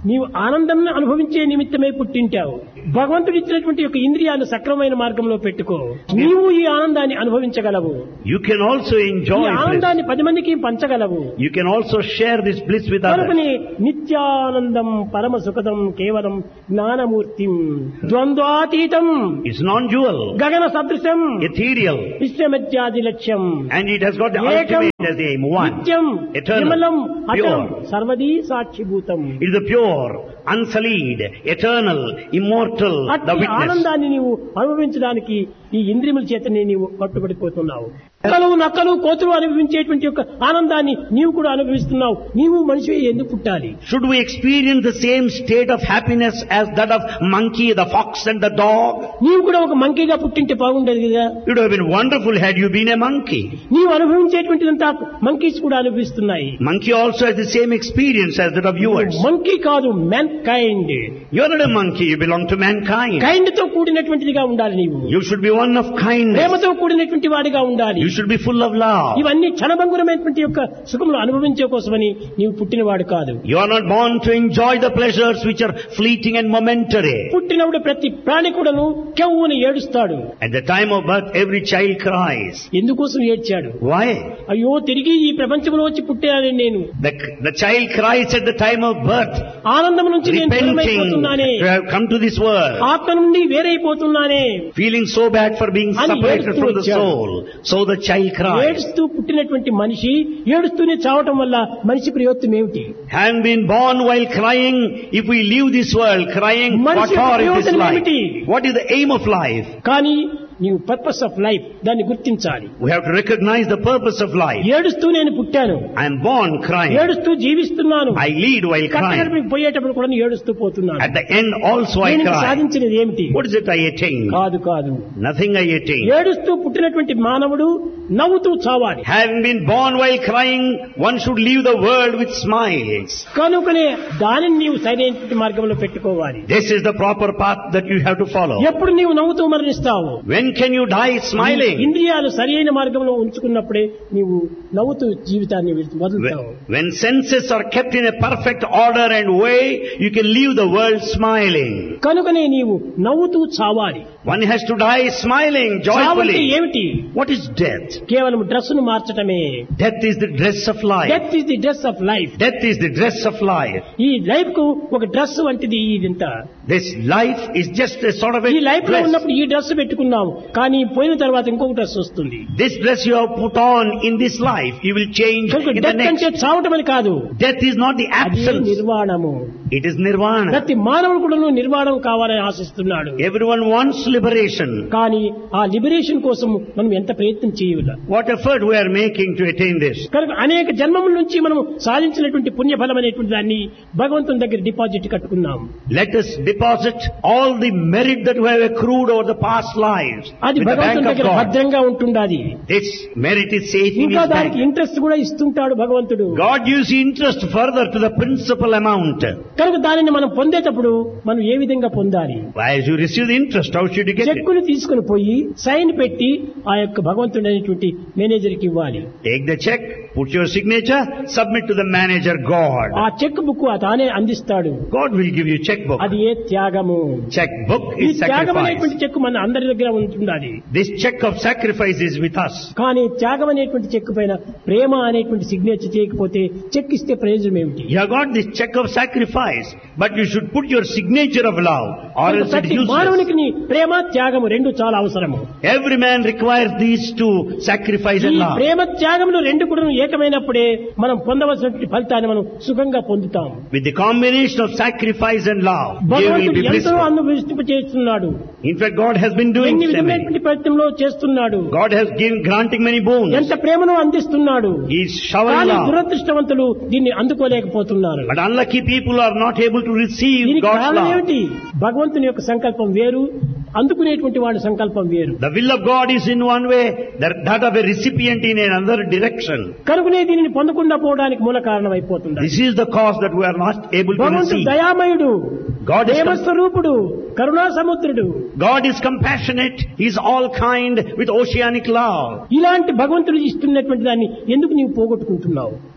నీవు ఆనందం అనుభవించే నిమిత్తమే పుట్టింటావు. భగవంతుడు ఇచ్చినటువంటి యొక్క ఇంద్రియాలు సక్రమమైన మార్గంలో పెట్టుకో, నీవు ఈ ఆనందాన్ని అనుభవించగలవు. You can also enjoy ఈ ఆనందాన్ని 10 మందికి పంచగలవు. You can also share this bliss with కనుకనే others. నిత్యానందం పరమ సుఖదం కేవలం జ్ఞానమూర్తిం ద్వంద్వాతీతం It's non-dual, గగన సదృశం ethereal, విశ్వమధ్యాది లక్ష్యం and it has got the ఏకం ultimate as the aim. One, నిత్యం eternal, విమలం అచలం pure. సర్వదీ సాక్షిభూతం. It is the pure, unsullied, eternal, immortal, the అట్టి witness. ఆనందాన్ని నీవు అనుభవించడానికి ఈ ఇంద్రియముల చేతనే నీవు కట్టుబడిపోతున్నావు. నక్కలు కోతులు అనుభవించేటువంటి యొక్క ఆనందాన్ని నీవు కూడా అనుభవిస్తున్నావు. నీవు మనిషి ఎందుకు పుట్టాలి? Should we experience the same state of happiness as that of monkey, the fox and the dog? నీవు కూడా ఒక మంకీగా పుట్టింటే బాగుండేది కదా. It would have been wonderful had you been a monkey. నీవు అనుభవించేటువంటిదంతా మంకీస్ కూడా అనుభవిస్తున్నాయి. Monkey also has the same experience as that of yours. Monkey కాదు, man kind. You are not a monkey, you belong to mankind. Kind తో కూడినటువంటిదిగా ఉండాలి. నీవు You should be one of kindness. ప్రేమతో కూడినటువంటి వాడిగా ఉండాలి. You should be full of love. ఇవన్నీ క్షణభంగురమైనటువంటి యొక్క సుఖములు అనుభవించే కోసమని నీవు పుట్టినవాడు కాదు. You are not born to enjoy the pleasures which are fleeting and momentary. పుట్టినప్పుడు ప్రతి ప్రాణి కూడాను కెవ్వుని ఏడుస్తాడు. At the time of birth, every child cries. ఎందుకోసం ఏడ్చాడు? Why? అయ్యో, తిరిగి ఈ ప్రపంచంలో వచ్చి పుట్టానని నేను. The child cries at the time of birth, ఆనందం నుంచి నేను repenting దూరమైపోతున్నానే, to have come to this world, ఆత్మ నుండి వేరైపోతున్నానే, feeling so bad for being అని separated ఏడుస్తూ from the వచ్చాడు. soul. So the child cries. ఏడుస్తూ పుట్టినటువంటి మనిషి ఏడుస్తూనే చావటం వల్ల మనిషి ప్రయోజనం ఏమిటి? Having been born while crying, if we leave this world crying, what మనిషి for is this ప్రయోజనం life? ఏమిటి? What is the aim of life? కానీ నీవు పర్పస్ ఆఫ్ లైఫ్ దాన్ని గుర్తించాలి. We have to recognize the purpose of life. ఏడుస్తూ నేను పుట్టాను, I am born crying. ఏడుస్తూ జీవిస్తున్నాను, I lead while crying. కట్టగడపకి పోయేటప్పుడు కూడా ఏడుస్తూ పోతున్నాను. At the end also I నేను cry. సాధించినది ఏమిటి? What is it I attain? కాదు కాదు, Nothing I attain. ఏడుస్తూ పుట్టినటువంటి మానవుడు నవ్వుతూ చావాలి. Having been born while crying, one should leave the world with smiles. కనుకనే దానిని నీవు సరైన మార్గంలో పెట్టుకోవాలి. This is the proper path that you have to follow. ఎప్పుడు నీవు నవ్వుతూ మరణిస్తావు? When can you die smiling? ఇంద్రియాలు సరైన మార్గంలో ఉంచుకున్నప్పుడే నీవు నవ్వుతూ జీవితాన్ని వదులుతావు. When senses are kept in a perfect order and way, you can leave the world smiling. కనుకనే నీవు నవ్వుతూ చావాలి. One has to die smiling చావంటే joyfully. ఏమిటి? What is death? కేవలం డ్రెస్ ను మార్చటమే. Death is the dress of life. Death is the dress of life. Death is the dress of life. ఈ life కు ఒక డ్రెస్ వంటిది ఇదంతా. This life is just a sort of a ఈ life లో dress. ఉన్నప్పుడు ఈ డ్రెస్ పెట్టుకున్నావు, కానీ పోయిన తర్వాత ఇంకొక డ్రెస్ వస్తుంది. This dress you have put on in this life, you will change కనుక in the డెత్ next. అంటే చావటం అని కాదు, Death is not the అది absence. నిర్వాణము. It is nirvana. ప్రతి మానవుడు కూడా నిర్వాణం కావాలని ఆశిస్తున్నాడు. Everyone wants liberation. కానీ ఆ లిబరేషన్ కోసం మనం ఎంత ప్రయత్నం చేయాలి? What effort we are making to attain this? కనుక అనేక జన్మముల నుంచి మనం సాధించినటువంటి పుణ్యఫలం అనేటువంటి దాన్ని భగవంతుని దగ్గర డిపాజిట్ కట్టుకున్నాం. Let us deposit all the merit that we have accrued over the past lives అది with the bank భగవంతుని of దగ్గర God. భద్రంగా ఉంటుండాది. This merit is safe in ఇంకా His దానికి bank. ఇంట్రెస్ట్ కూడా ఇస్తుంటాడు భగవంతుడు. God gives interest further to the principal amount. కనుక దానిని మనం పొందేటప్పుడు మనం ఏ విధంగా పొందాలి? As you receive the interest, how should you get it? చెక్కును తీసుకుని పోయి సైన్ పెట్టి ఆ యొక్క భగవంతుడు అనేటువంటి మేనేజర్ కి ఇవ్వాలి. Take the check, put your signature, submit to the manager God. ఆ చెక్ బుక్ తానే అందిస్తాడు. God will give you checkbook. అది ఏ త్యాగము. Checkbook ఈ is త్యాగం sacrifice. అనేటువంటి చెక్ మన అందరి దగ్గర ఉంటుండాలి. This check of sacrifice is with us. కానీ త్యాగం అనేటువంటి చెక్ పైన ప్రేమ అనేటువంటి సిగ్నేచర్ చేయకపోతే చెక్ ఇస్తే ప్రయోజనం ఏమిటి? You have got this check of sacrifice, but you should put your signature of love, or else it ప్రతి is useless. మానవునికి ప్రేమ త్యాగము రెండు చాలా అవసరము. Every man requires these two, sacrifice and ఈ love. ప్రేమ త్యాగములు రెండు కూడా ఏకమైనప్పుడే మనం పొందవలసినటువంటి ఫలితాన్ని మనం సుఖంగా పొందుతాం. With the combination of sacrifice and love, you will భగవంతుడు be ఎంతో blissful. అనుభవింప చేస్తున్నాడు. In fact, God has been doing ఎన్ని so many. విధమైనటువంటి ప్రయత్నంలో చేస్తున్నాడు. God has given, granting many boons. ఎంత ప్రేమను అందిస్తున్నాడు. He is showering కానీ love. దురదృష్టవంతులు దీన్ని అందుకోలేకపోతున్నారు. But unlucky people are not able to receive దీనికి God's కారణం love. ఏమిటి? భగవంతుని యొక్క సంకల్పం వేరు, అందుకునేటువంటి వాడి సంకల్పం వేరు. The will of God is in one way, that of a recipient in another direction. కనుకనే దీనిని పొందకుండా పోవడానికి మూల కారణం అయిపోతుంది. This is the cause that we are not able to భగవంతుడు receive. దయామయుడు, God is ప్రేమస్వరూపుడు, కరుణా సముద్రుడు. God is compassionate. He is all kind with oceanic love. ఇలాంటి భగవంతుడు ఇస్తున్నటువంటి దాన్ని ఎందుకు నీవు పోగొట్టుకుంటున్నావు?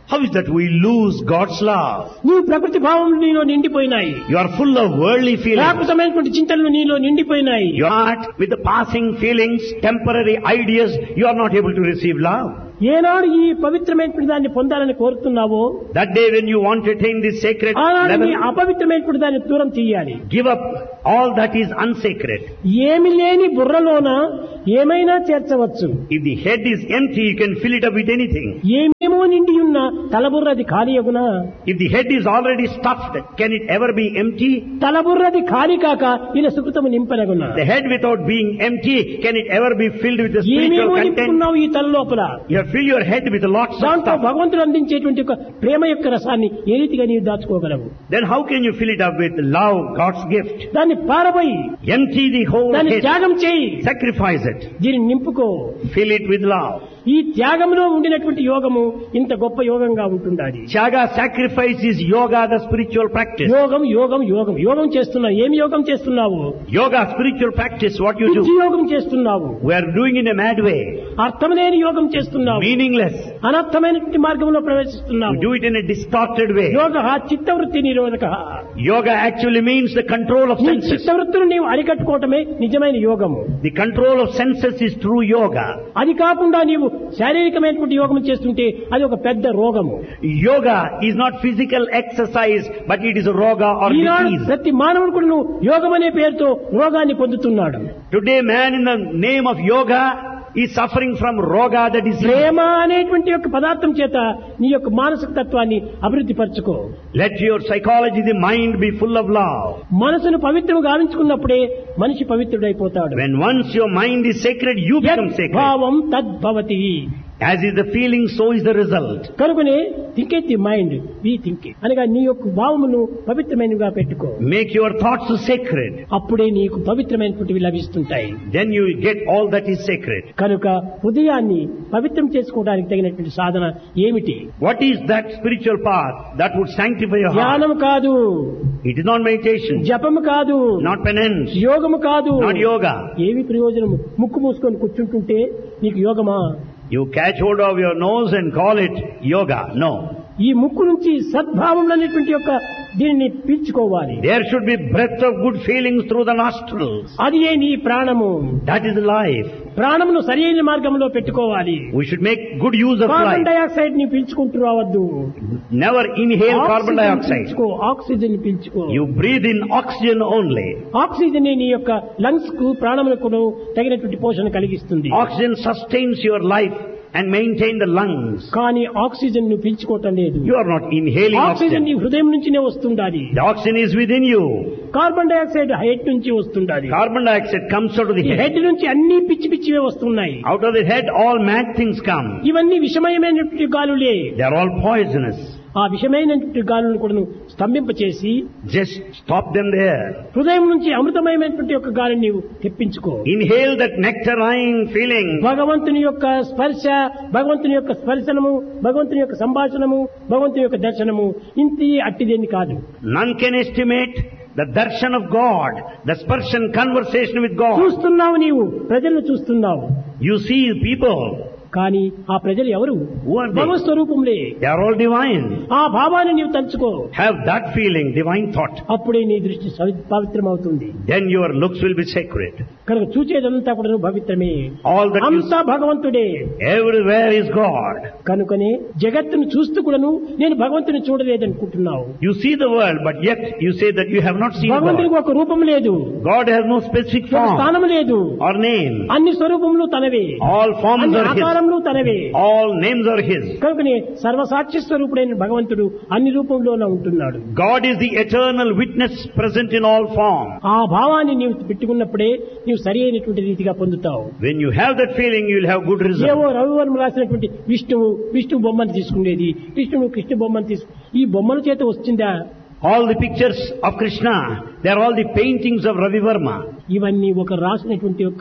How is that we lose God's love? నీవు ప్రకృతి భావం నీలో నిండిపోయినాయి. You are full of worldly feelings. ప్రాకృతమైనటువంటి చింతనలు నీలో నిండిపోయినాయి. Your heart with the passing feelings, temporary ideas, you are not able to receive love. ఏనాడు ఈ పవిత్రమైనటువంటి దాన్ని పొందాలని కోరుతున్నావో That day when you want to attain this sacred ఆనాడు నీ level, అపవిత్రమైనటువంటి దాన్ని దూరం తీయాలి. give up all that is unsacred. ఏమి లేని బుర్రలోన ఏమైనా చేర్చవచ్చు. If the head is empty, you can fill it up with anything. ఏమేమో నిండి ఉన్న తలబుర్రది ఖాళీయగునా? If the head is already stuffed, can it ever be empty? తలబుర్రది ఖాళీ కాక ఇలా సుకృతము నింపనగునా? The head without being empty, can it ever be filled with the spiritual ఏమేమో content? నింపుకున్నావు ఈ తల లోపల. You have filled your head with lots of దాంట్లో stuff. భగవంతుడు అందించేటువంటి ఒక ప్రేమ యొక్క రసాన్ని ఏ రీతిగా నీవు దాచుకోగలవు? Then how can you fill it up with love, God's gift? దాన్ని పారబోయి Empty the whole దాన్ని head. త్యాగం చేయి. Sacrifice it. దీన్ని నింపుకో. Fill it with love. ఈ త్యాగంలో ఉండినటువంటి యోగము ఇంత గొప్ప యోగంగా ఉంటుండాలి. Tyaga, sacrifice is yoga, the spiritual practice. యోగం యోగం యోగం యోగం చేస్తున్నావు. ఏమి యోగం చేస్తున్నావు? Yoga, spiritual practice, what you పిచ్చి do. యోగం చేస్తున్నావు. We are doing in a mad way. అర్థం లేని యోగం చేస్తున్నావు. Meaningless. అనర్థమైనటువంటి మార్గంలో We ప్రవేశిస్తున్నావు. do it in a distorted way. యోగ చిత్తవృత్తి నిరోధక. Yoga actually means the control of నీ senses. చిత్తవృత్తులు నీవు అరికట్టుకోవటమే నిజమైన యోగము. The control of senses is true yoga. అది కాకుండా నీవు శారీరకమైనటువంటి యోగం చేస్తుంటే అది ఒక పెద్ద రోగము. Yoga is not physical exercise, but it is a roga or Eenadu disease. ప్రతి మానవుడు కూడా నువ్వు యోగం అనే పేరుతో రోగాన్ని పొందుతున్నాడు. Today man in the name of yoga is suffering from roga, the disease. ప్రేమ అనేటువంటి యొక్క పదార్థం చేత నీ యొక్క మానసిక తత్వాన్ని అభివృద్ధి పరచుకో. Let your psychology, the mind be full of love. మనసును పవిత్రం గావించుకున్నప్పుడే మనిషి పవిత్రుడైపోతాడు. When once your mind is sacred, you become sacred. భావం తద్భవతి. As is the feeling, so is the result. కనుకనే think the mind we think అనగా నీ యొక్క భావమును పవిత్రమైనవిగా పెట్టుకో. Make your thoughts sacred. అప్పుడే నీకు పవిత్రమైనటువంటివి లభిస్తుంటాయి. Then you will get all that is sacred. కనుక హృదయాన్ని పవిత్రం చేసుకోవడానికి తగినటువంటి సాధన ఏమిటి? What is that spiritual path that would sanctify your heart? ధ్యానం కాదు, It is not meditation, జపము కాదు, not penance, యోగము కాదు. not yoga. ఏమి ప్రయోజనము? ముక్కు మూసుకొని కూర్చుంటుంటే నీకు యోగమా? You catch hold of your nose and call it yoga. No. ఈ ముక్కు నుంచి సద్భావం అనేటువంటి యొక్క దీనిని పీల్చుకోవాలి. There should be breath of good feelings through the nostrils. అది ఏ నీ ప్రాణము. That is life. ప్రాణమును సరైన మార్గంలో పెట్టుకోవాలి. We should make good use of carbon life. Dioxide ని పీల్చుకుంటూ రావద్దు. Never inhale carbon oxygen dioxide. పీల్చుకో, oxygen పీల్చుకో. You breathe in oxygen only. Oxygen నీ యొక్క లంగ్స్ కు ప్రాణములకు తగినటువంటి పోషణ కలిగిస్తుంది. Oxygen sustains your life and maintain the lungs. కానీ ఆక్సిజన్ ను పీల్చుకోవటం లేదు. You are not inhaling oxygen నీ oxygen. హృదయం నుంచినే వస్తుండాలి. The oxygen is within you. Carbon dioxide head నుంచి వస్తుండాలి. Carbon dioxide comes out of the ఈ head. హెడ్ నుంచి అన్ని పిచ్చి పిచ్చివే వస్తున్నాయి. Out of the head, all mad things come. ఇవన్నీ విషమయమైనటువంటి గాలులే. They are all poisonous. ఆ విషమైనటువంటి గాలులను కూడా స్తంభింపచేసి Just stop them there. హృదయం నుంచి అమృతమయమైనటువంటి యొక్క గాలిని నీవు తెప్పించుకో. Inhale that nectarine feeling. భగవంతుని యొక్క స్పర్శ, భగవంతుని యొక్క స్పర్శనము, భగవంతుని యొక్క సంభాషణము, భగవంతుని యొక్క దర్శనము ఇంతి అట్టిదేని కాదు. None can estimate the darshan of God, the sparshan conversation with God. చూస్తున్నావు నీవు, ప్రజలను చూస్తున్నావు. You see people. కానీ ఆ ప్రజలు ఎవరు? Who are they? Bhagwat స్వరూపంలే. They are all divine. ఆ భావాన్ని నీవు తలుచుకో. Have that feeling, divine thought. అప్పుడే నీ దృష్టి పవిత్రమవుతుంది. Then your looks will be sacred. కనుక చూచేదంతా కూడా పవిత్రమే. All that you అంతా భగవంతుడే. everywhere is God. కనుకనే జగత్తును చూస్తూ కూడాను నేను భగవంతుని చూడలేదనుకుంటున్నావు. You see the world, but yet you say that you have not seen భగవంతునికి God. ఒక రూపం లేదు, God has no specific ఒక form స్థానం లేదు. or name. అన్ని స్వరూపములు తనవే, All forms అన్ని are His. ఆకారములు తనవే. All names are His. కనుకనే సర్వసాక్షి స్వరూపుడైన భగవంతుడు అన్ని రూపంలోనే ఉంటున్నాడు. God is the eternal witness present in all form. ఆ భావాన్ని నీవు పెట్టుకున్నప్పుడే నీవు సరి అయినటువంటి రీతిగా పొందుతావు. When you have that feeling, you will have good results. ఏవో రవివర్మ రాసినటువంటి విష్ణు బొమ్మను తీసుకునేది, కృష్ణ బొమ్మను ఈ బొమ్మల చేత వచ్చిందా? All the pictures of Krishna, they are all the paintings of Ravi Verma. ఇవన్నీ ఒక రాసినటువంటి యొక్క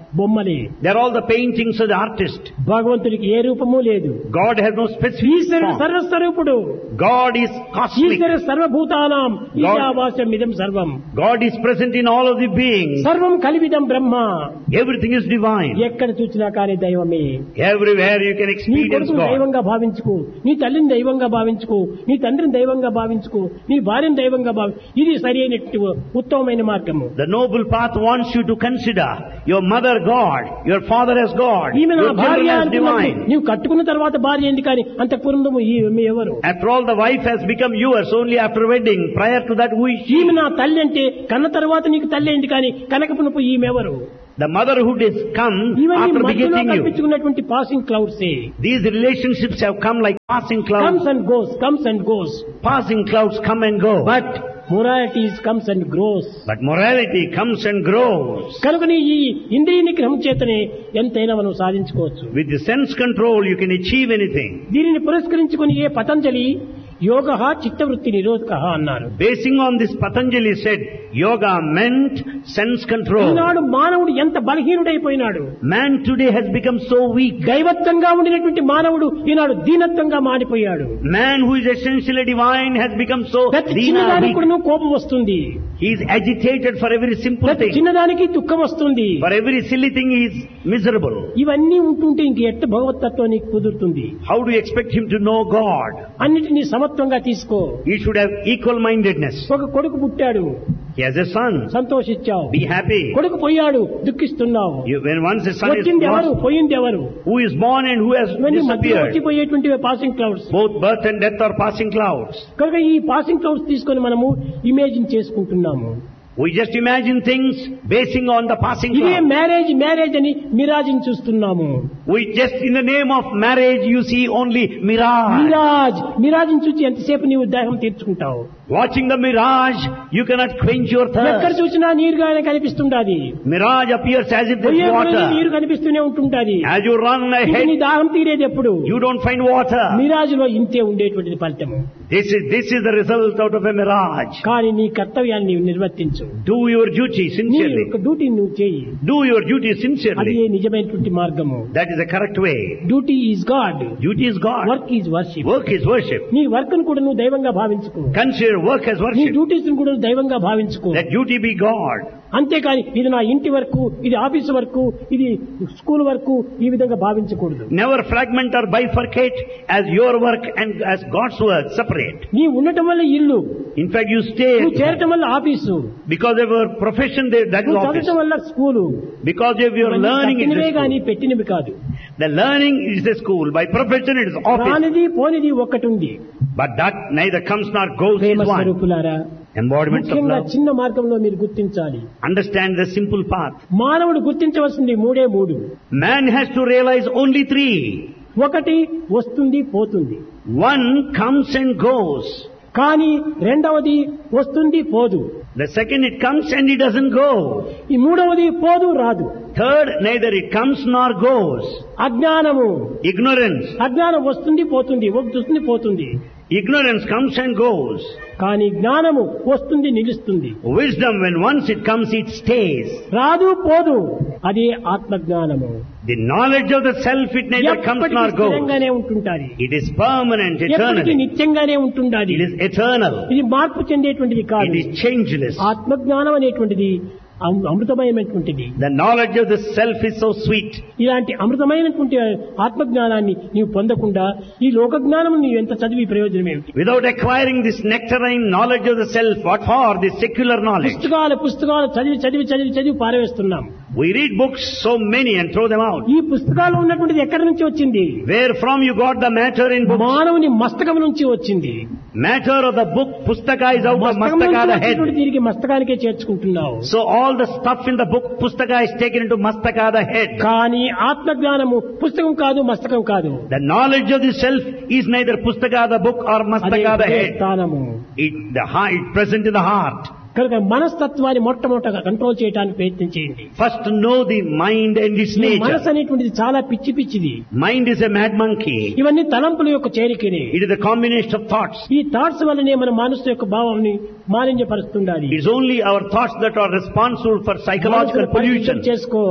బొమ్మలే. They are all the paintings of the artist. భగవంతుడికి ఏ రూపము లేదు. God has no specific ఈశ్వరుడు form. సర్వస్వరూపుడు. God is cosmic. ఈశ్వర సర్వభూతానాం ఈశావాస్యం ఇదం సర్వం. God is present in all of the beings. సర్వం కలివిదం బ్రహ్మ. Everything is divine. ఎక్కడ చూసినా కానీ దైవమే. Everywhere you can నీ experience కొడుకుని God. దైవంగా భావించుకో, నీ తల్లిని దైవంగా భావించుకో, నీ తండ్రిని దైవంగా భావించుకో, నీ భార్యను దైవంగా ఇది సరి అయినట్టు ఉత్తమమైన మార్గము. The noble path wants you to consider your mother God, your father as God, ఈమె నా your children భార్య as అనుకున్నప్పుడు divine. నీవు కట్టుకున్న తర్వాత భార్య ఏంటి కానీ అంత పూర్వము ఈమె ఎవరు? After all, the wife has become yours only after wedding. Prior to that, who is she? ఈమె నా తల్లి అంటే కన్న తర్వాత నీకు తల్లి ఏంటి కానీ కనకపునపు ఈమెవరు? The motherhood has come ఇవన్నీ after మధ్యలో begetting you. కల్పించుకున్నటువంటి passing clouds. These relationships have come like passing clouds. comes and goes. Passing clouds come and go. But morality comes and grows. But morality comes and grows. కనుకని ఈ ఇంద్రియ నిగ్రహం చేతనే ఎంతైనా మనం సాధించుకోవచ్చు. With the sense control, you can achieve anything. దీనిని పురస్కరించుకుని ఏ పతంజలి యోగః చిత్తవృత్తి నిరోధకః అన్నారు. Basing on this, Patanjali said, yoga meant sense control. ఈనాడు మానవుడు ఎంత బలహీనుడైపోయినాడు. Man today has become so weak. దైవత్వంగా ఉండినటువంటి మానవుడు ఈనాడు దీనత్వంగా మారిపోయాడు. Man who is essentially divine has become so ప్రతి weak. చిన్నదానికి కూడా కోపం వస్తుంది. He is agitated for every simple ప్రతి thing. చిన్నదానికి దుఃఖం వస్తుంది. For every silly thing he is miserable. ఇవన్నీ ఉంటుంటే ఇంక ఎట్ట భగవతత్వం నీకు కుదురుతుంది? How do you expect him to know God? అన్నిటినీ సమత్వంగా తీసుకో. He should have equal-mindedness. ఒక కొడుకు పుట్టాడు, He has a son. సంతోషించావు. Be happy. కొడుకు పోయాడు, దుఃఖిస్తున్నావు. When once a son is వచ్చింది ఎవరు, lost, పోయింది ఎవరు? who is born and who has ఇవన్నీ మధ్యలో disappeared? వచ్చిపోయేటువంటి passing clouds. Both birth and death are passing clouds. కనుక ఈ పాసింగ్ క్లౌడ్స్ తీసుకొని మనము ఇమేజిన్ చేసుకుంటున్నాము. We just imagine things basing on the passing ఇదే clouds. మ్యారేజ్ అని మిరాజిని చూస్తున్నాము. We just, in the name of marriage, you see only mirage. మిరాజిని చూసి ఎంతసేపు నీవు దాహం తీర్చుకుంటావు? Watching the mirage, you cannot quench your ఎక్కడ thirst. చూసినా నీరుగానే కనిపిస్తుండాది. Mirage appears as if there is water. నీరు కనిపిస్తూనే ఉంటుంటాది. As you run నీ ahead, దాహం తీరేది ఎప్పుడు? you don't find water. Miraz లో ఇంతే ఉండేటువంటిది ఫలితము. This is the result out of a mirage. కానీ నీ కర్తవ్యాన్ని నీవు నిర్వర్తించు. Do your duty నీ sincerely. యొక్క డ్యూటీని నువ్వు చేయి. Do your duty అది sincerely. నిజమైనటువంటి మార్గము. That is the correct way. Duty is God, Duty is God. Work is worship. Work is worship. నీ వర్క్ ను కూడా నువ్వు దైవంగా భావించుకో. Consider work as నీ worship. డ్యూటీస్ ను కూడా దైవంగా భావించుకో. Let duty be God. అంతేకాని ఇది నా ఇంటి వరకు, ఇది ఆఫీసు వరకు, ఇది స్కూల్ వరకు ఈ విధంగా భావించకూడదు. Never fragment or bifurcate as your work and as God's work separate. నీ ఉండటం వల్ల ఇల్లు, In fact, you stay నువ్వు చేరటం వల్ల office, because of your profession, that is నువ్వు office. చదవటం వల్ల school. Because of your learning, it is కట్టినవే a కానీ school. పెట్టినవి కాదు. The learning is a school. By profession, it is office. రానిది పోనిది ఒక్కటి ఉంది. But that neither comes nor goes is Prema one. స్వరూపులారా, Embodiments of ముఖ్యంగా love. చిన్న మార్గంలో మీరు గుర్తించాలి. Understand the simple path. మానవుడు గుర్తించవలసింది మూడు. Man has to realize only three. ఒకటి వస్తుంది పోతుంది, One comes and goes. కానీ రెండవది వస్తుంది పోదు. The second, it comes and it doesn't go. ఈ మూడవది పోదు రాదు. Third, neither it comes nor goes. అజ్ఞానము. Ignorance. అజ్ఞానం వస్తుంది పోతుంది. Ignorance comes and goes. కానీ జ్ఞానము వస్తుంది నిలుస్తుంది. Wisdom, when once it comes, it stays. రాదు పోదు, అదే ఆత్మజ్ఞానము. The knowledge of the self, it neither comes ఎప్పటికీ nor goes. స్థిరంగానే ఉంటుంటాది. It is permanent, ఎప్పటికీ eternal. నిత్యంగానే ఉంటుండాలి. It is eternal. ఇది మార్పు చెందేటువంటిది It కాదు. is changeless. ఆత్మజ్ఞానం అనేటువంటిది అమృతమయమైనటువంటిది. The knowledge of the self is so sweet. ఇలాంటి అమృతమైనటువంటి ఆత్మజ్ఞానాన్ని నీవు పొందకుండా ఈ లోక జ్ఞానం నీవు ఎంత చదివి ప్రయోజనం ఏమిటి? Without acquiring this nectarine knowledge of the self, what for? This secular knowledge. పుస్తకాలు చదివి పారవేస్తున్నాం. We read books, so many, and throw them out. ఈ పుస్తకాలు ఉన్నటువంటిది ఎక్కడి నుంచి వచ్చింది? Where from you got the matter in books? మానవుని మస్తకం నుంచి వచ్చింది. Matter of the book, pustaka, is out of మస్తకం నుంచి mastaka, the వచ్చినటువంటి head. దీనికి మస్తకానికే చేర్చుకుంటున్నావు. So all the stuff in the book, pustaka, is taken into mastaka, the head. కానీ ఆత్మజ్ఞానము పుస్తకం కాదు, మస్తకం కాదు. The knowledge of the self is neither pustaka, the book, or అదే mastaka, the head. స్థానము. The heart, it present in the heart. కనుక మనస్తత్వాన్ని మొట్టమొదటగా కంట్రోల్ చేయడానికి ప్రయత్నం చేయండి. First know the mind and its ఈ nature. మనసు అనేటువంటిది చాలా పిచ్చిది. Mind is a mad monkey. ఇవన్నీ తలంపుల యొక్క చేరికనే. It is a combination of thoughts. ఈ థాట్స్ వల్లనే మన మనసు యొక్క భావాన్ని మాలిన్యపరుస్తుండాలి. It is only our thoughts that are responsible for psychological pollution. చేసుకో.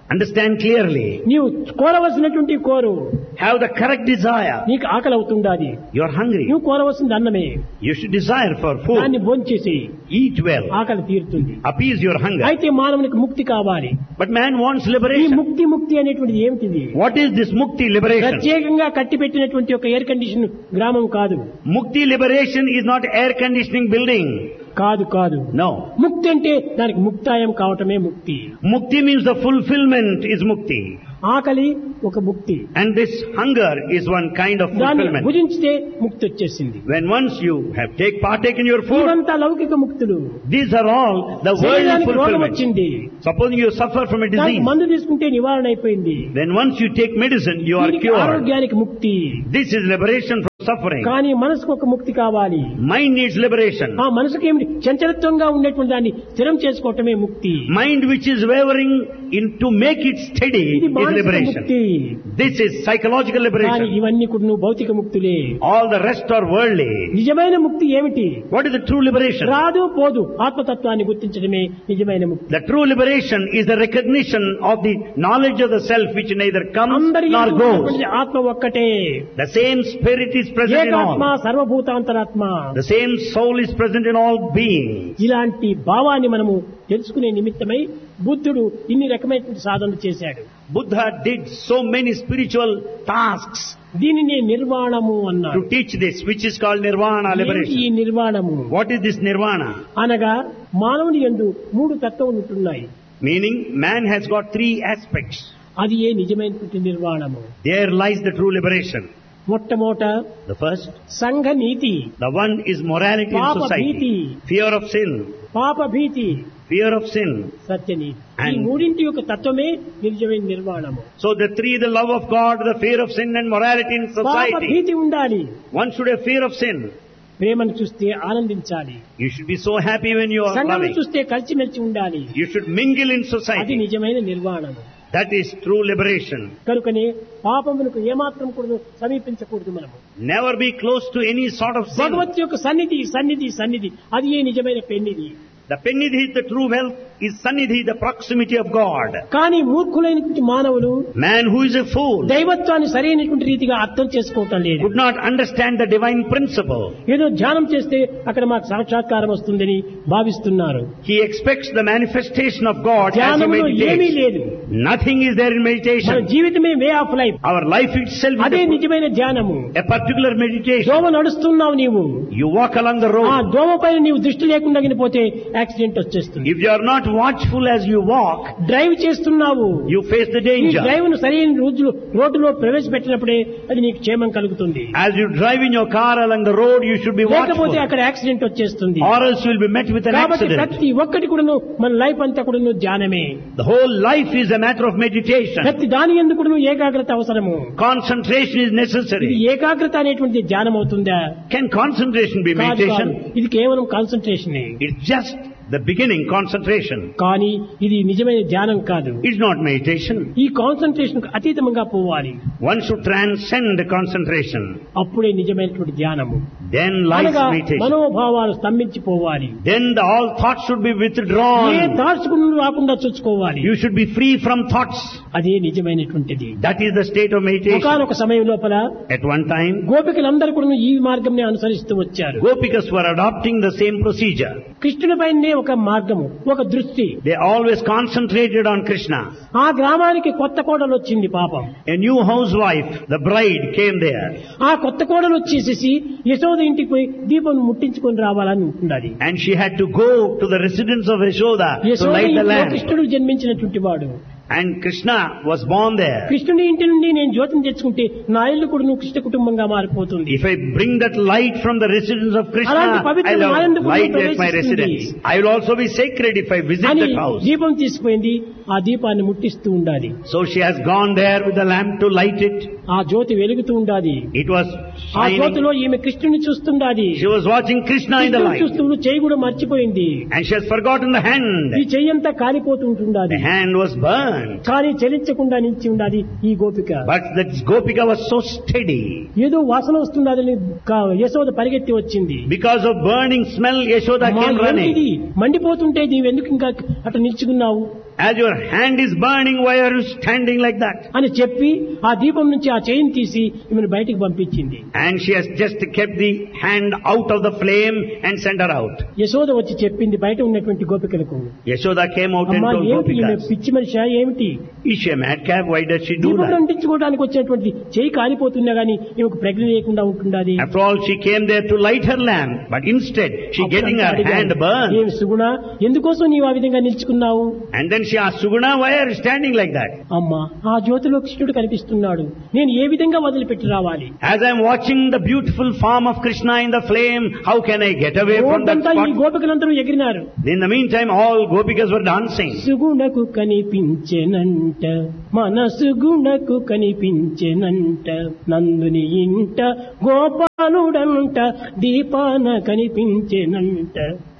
Understand clearly. నీవు కోరవలసినటువంటి కోరు. Have the correct desire. నీకు ఆకలి అవుతుండాది. You are hungry. నువ్వు కోరవలసింది అన్నమే. You should desire for food. దాన్ని భోంచేసి Eat well. ఆకలి తీరుతుంది. Appease your hunger. అయితే మానవునికి ముక్తి కావాలి. But man wants ఈ liberation. ముక్తి అనేటువంటిది ఏమిటిది? What is this mukti liberation? ప్రత్యేకంగా కట్టిపెట్టినటువంటి ఒక ఎయిర్ కండిషన్ గ్రామం కాదు. Mukti liberation is not air conditioning building. కాదు. No. ముక్తి అంటే దానికి ముక్తాయం కావటమే ముక్తి. Mukti means the fulfillment is mukti. ఆకలి ఒక ముక్తి. And this hunger is one kind of దాన్ని fulfillment. భుజించితే ముక్తి వచ్చేసింది. When once you have partaken your food, ఇవంతా లౌకిక ముక్తులు. these are all the worldly శరీరానికి రోగం fulfillment. వచ్చింది. Supposing you suffer from a దానికి disease, మందు తీసుకుంటే నివారణ అయిపోయింది. then once you take medicine, you are దీనికి cured. ఆరోగ్యానికి ముక్తి. This is liberation from suffering. కానీ మనసుకు ఒక ముక్తి కావాలి. Mind needs liberation. ఆ మనసుకి ఏమిటి చంచలత్వంగా ఉండేటువంటి దాన్ని స్థిరం చేసుకోవటమే ముక్తి. Mind which is wavering to make it steady ఇది is మానసిక liberation. ముక్తి. This is psychological కానీ liberation. ఇవన్నీ కూడా నువ్వు భౌతిక ముక్తులే. All the rest are worldly. నిజమైన ముక్తి ఏమిటి? What is the true liberation? రాదు పోదు ఆత్మతత్వాన్ని గుర్తించడమే నిజమైన ముక్తి. The true liberation is the recognition of the knowledge of the self which neither comes అందరి nor యందు goes. ఉన్నటువంటి ఆత్మ ఒక్కటే. The same spirit is present in ఏకాత్మ all. సర్వభూతాంతరాత్మ. The same soul is present in all beings. ఇలాంటి భావాన్ని మనము తెలుసుకునే నిమిత్తమై బుద్ధుడు ఇన్ని రకమైనటువంటి సాధనలు చేశాడు. Buddha did so many spiritual tasks దీనిని నిర్వాణము అన్నారు. to teach this, which is called nirvana ఈ liberation. నిర్వాణము What is this nirvana? అనగా మానవుని యందు మూడు తత్వములు ఉంటున్నాయి. Meaning, man has got three aspects. అది ఏ నిజమైనటువంటి నిర్వాణము. There lies the true liberation. మొట్టమొదట The first, సంఘ నీతి, the one is morality in Papa society. bhiti. Fear of sin. పాప భీతి, Fear of sin. సత్యనీతి. ఈ And- మూడింటి యొక్క తత్వమే నిజమైన నిర్వాణము. So the three, the love of God, the fear of sin and morality in పాప society. భీతి ఉండాలి. One should have fear of sin. ప్రేమను చూస్తే ఆనందించాలి. You should be so happy when you are సంఘం loving. చూస్తే కలిసిమెలిసి ఉండాలి. You should mingle in అది society. నిజమైన నిర్వాణము. That is true liberation. కనుకనే పాపములకు ఏమాత్రం కూడా సమీపించకూడదు. మనము Never be close to any sort of sin. భగవత్ యొక్క సన్నిధి అది ఏ నిజమైన పెన్నిది. The Pennidhi, the true wealth, is Sannidhi, the proximity of God. కానీ మూర్ఖులైనటువంటి మానవులు Man who is a fool దైవత్వాన్ని సరైనటువంటి రీతిగా అర్థం చేసుకోవటం లేదు. could not understand the divine principle. ఏదో ధ్యానం చేస్తే అక్కడ మాకు సాక్షాత్కారం వస్తుందని భావిస్తున్నారు. He expects the manifestation of God as he ధ్యానంలో ఏమీ meditates. లేదు. Nothing is there in మన meditation. జీవితమే way of life. Our life itself అదే is నిజమైన ధ్యానము. a particular meditation. దోమ నడుస్తున్నావు నీవు. You walk along the ఆ road. దోమ పైన నీవు దృష్టి లేకుండా పోతే యాక్సిడెంట్ వచ్చేస్తుంది. If you are not watchful as you walk, drive చేస్తున్నావు. you face the ఈ danger. డ్రైవ్ ను సరైన రోడ్డులో ప్రవేశపెట్టినప్పుడే అది నీకు క్షేమం కలుగుతుంది. As you drive in your car along the road, you should be లేకపోతే watchful, అక్కడ యాక్సిడెంట్ వచ్చేస్తుంది. or else you will be met with an కాబట్టి accident. ప్రతి ఒక్కటి కూడాను మన లైఫ్ అంతా కూడాను ధ్యానమే. The whole life is a matter of meditation. ప్రతి దాని యందు కూడాను ఏకాగ్రత అవసరము. Concentration is ఇది necessary. ఏకాగ్రత అనేటువంటి ధ్యానం అవుతుందా? Can concentration be కాదు, meditation? కాదు. ఇది కేవలం concentration. It's just the beginning, concentration. కానీ ఇది నిజమైన ధ్యానం కాదు. It's not meditation. ఈ కాన్సన్ట్రేషన్ అతీతంగా పోవాలి. One should transcend concentration. అప్పుడే నిజమైనటువంటి ధ్యానము. Then lies అనగా meditation. మనోభావాలు స్తంభించిపోవాలి. Then all thoughts should be A withdrawn. Thoughts రాకుండా చూసుకోవాలి. You should be free from thoughts. అదే నిజమైనటువంటిది. That is the state of meditation. ఒకానొక సమయం లోపల At one time, గోపికలందరూ కూడా ఈ మార్గంనే అనుసరిస్తూ వచ్చారు. Gopikas were adopting the same procedure. కృష్ణుడి పైనే ఒక మార్గము, ఒక దృష్టి. They always concentrated on Krishna. ఆ గ్రామానికి కొత్త కోడలు వచ్చింది పాపం. A new housewife, the bride, came there. ఆ కొత్త కోడలు వచ్చేసేసి యశోద ఇంటికి పోయి దీపం ముట్టించుకొని రావాలని ఉంటున్నది. And she had to go to the residence of Yashoda to Yashoda light the ఇంట్లో lamp. కృష్ణుడు జన్మించినటువంటి వాడు. And Krishna was born there. కృష్ణుని ఇంటి నుండి నేను జ్యోతిని తెచ్చుకుంటే నా ఇల్లు కూడా నువ్వు కృష్ణ కుటుంబంగా మారిపోతుంది. If I bring that light from the residence of Krishna, అలాంటి పవిత్రమైన I'll have ఆనందం light at my ప్రవేశిస్తుంది. residence. I will also be sacred if I visit అని that house. దీపం తీసుకుపోయింది. ఆ దీపాన్ని ముట్టిస్తూ ఉండాలి. So she has gone there with the lamp to light it. ఆ జ్యోతి వెలుగుతూ ఉండాలి. It was ఆ shining. జ్యోతిలో ఈమె కృష్ణుని చూస్తుండాలి. She was watching Krishna in the కృష్ణుని light. చూస్తూ చెయ్యి కూడా మర్చిపోయింది. And she has forgotten the ఈ hand. చెయ్యి అంతా కాలిపోతూ ఉంటుండాలి. The hand was burned. కానీ చలించకుండా నిలిచి ఉండాలి ఈ గోపిక. But that Gopika was so steady. ఏదో వాసన వస్తుందని యశోద పరిగెత్తి వచ్చింది. Because of burning smell, Yashoda అమ్మా, came running. ఏంటిది? మండిపోతుంటే నీవెందుకు ఇంకా అట్లా నిల్చుకున్నావు As your hand is burning, why are you standing like that? అని చెప్పి ఆ దీపం నుంచి ఆ చైన్ తీసి ఈమెను బయటికి పంపించింది. And she has just kept the hand out of the flame and sent her out. Yashoda వచ్చి చెప్పింది బయట ఉన్నటువంటి గోపికలకు. Yashoda came out and అమ్మా told ఏమిటి ఈమె Gopikas, పిచ్చి మనిషి ఏమిటి? is she a madcap? Why does she do దీపం that? అంటించుకోవడానికి వచ్చినటువంటి చేయి కాలిపోతున్నా గానీ ఈమెకు ప్రజ్ఞ లేకుండా ఉంటుండాలి. After all, she came there to light her lamp, but instead she getting her hand burned. ఏమి సుగుణ, ఎందుకోసం నీవు ఆ విధంగా నిల్చుకున్నావు? And then she asked, Suguna, why are you standing like that? అమ్మా ఆ జ్యోతిలో కృష్ణుడు కనిపిస్తున్నాడు, నేను ఏ విధంగా వదిలిపెట్టి రావాలి? As I am watching the beautiful form of Krishna in the flame, how can I get away from that రోజంతా ఈ spot? గోపికలందరూ ఎగిరినారు. In the meantime, all Gopikas were dancing. సుగుణకు కనిపించెనంట, మనసుగుణకు కనిపించెనంట, నందుని ఇంట గోపాలుడంట, దీపాన కనిపించెనంట,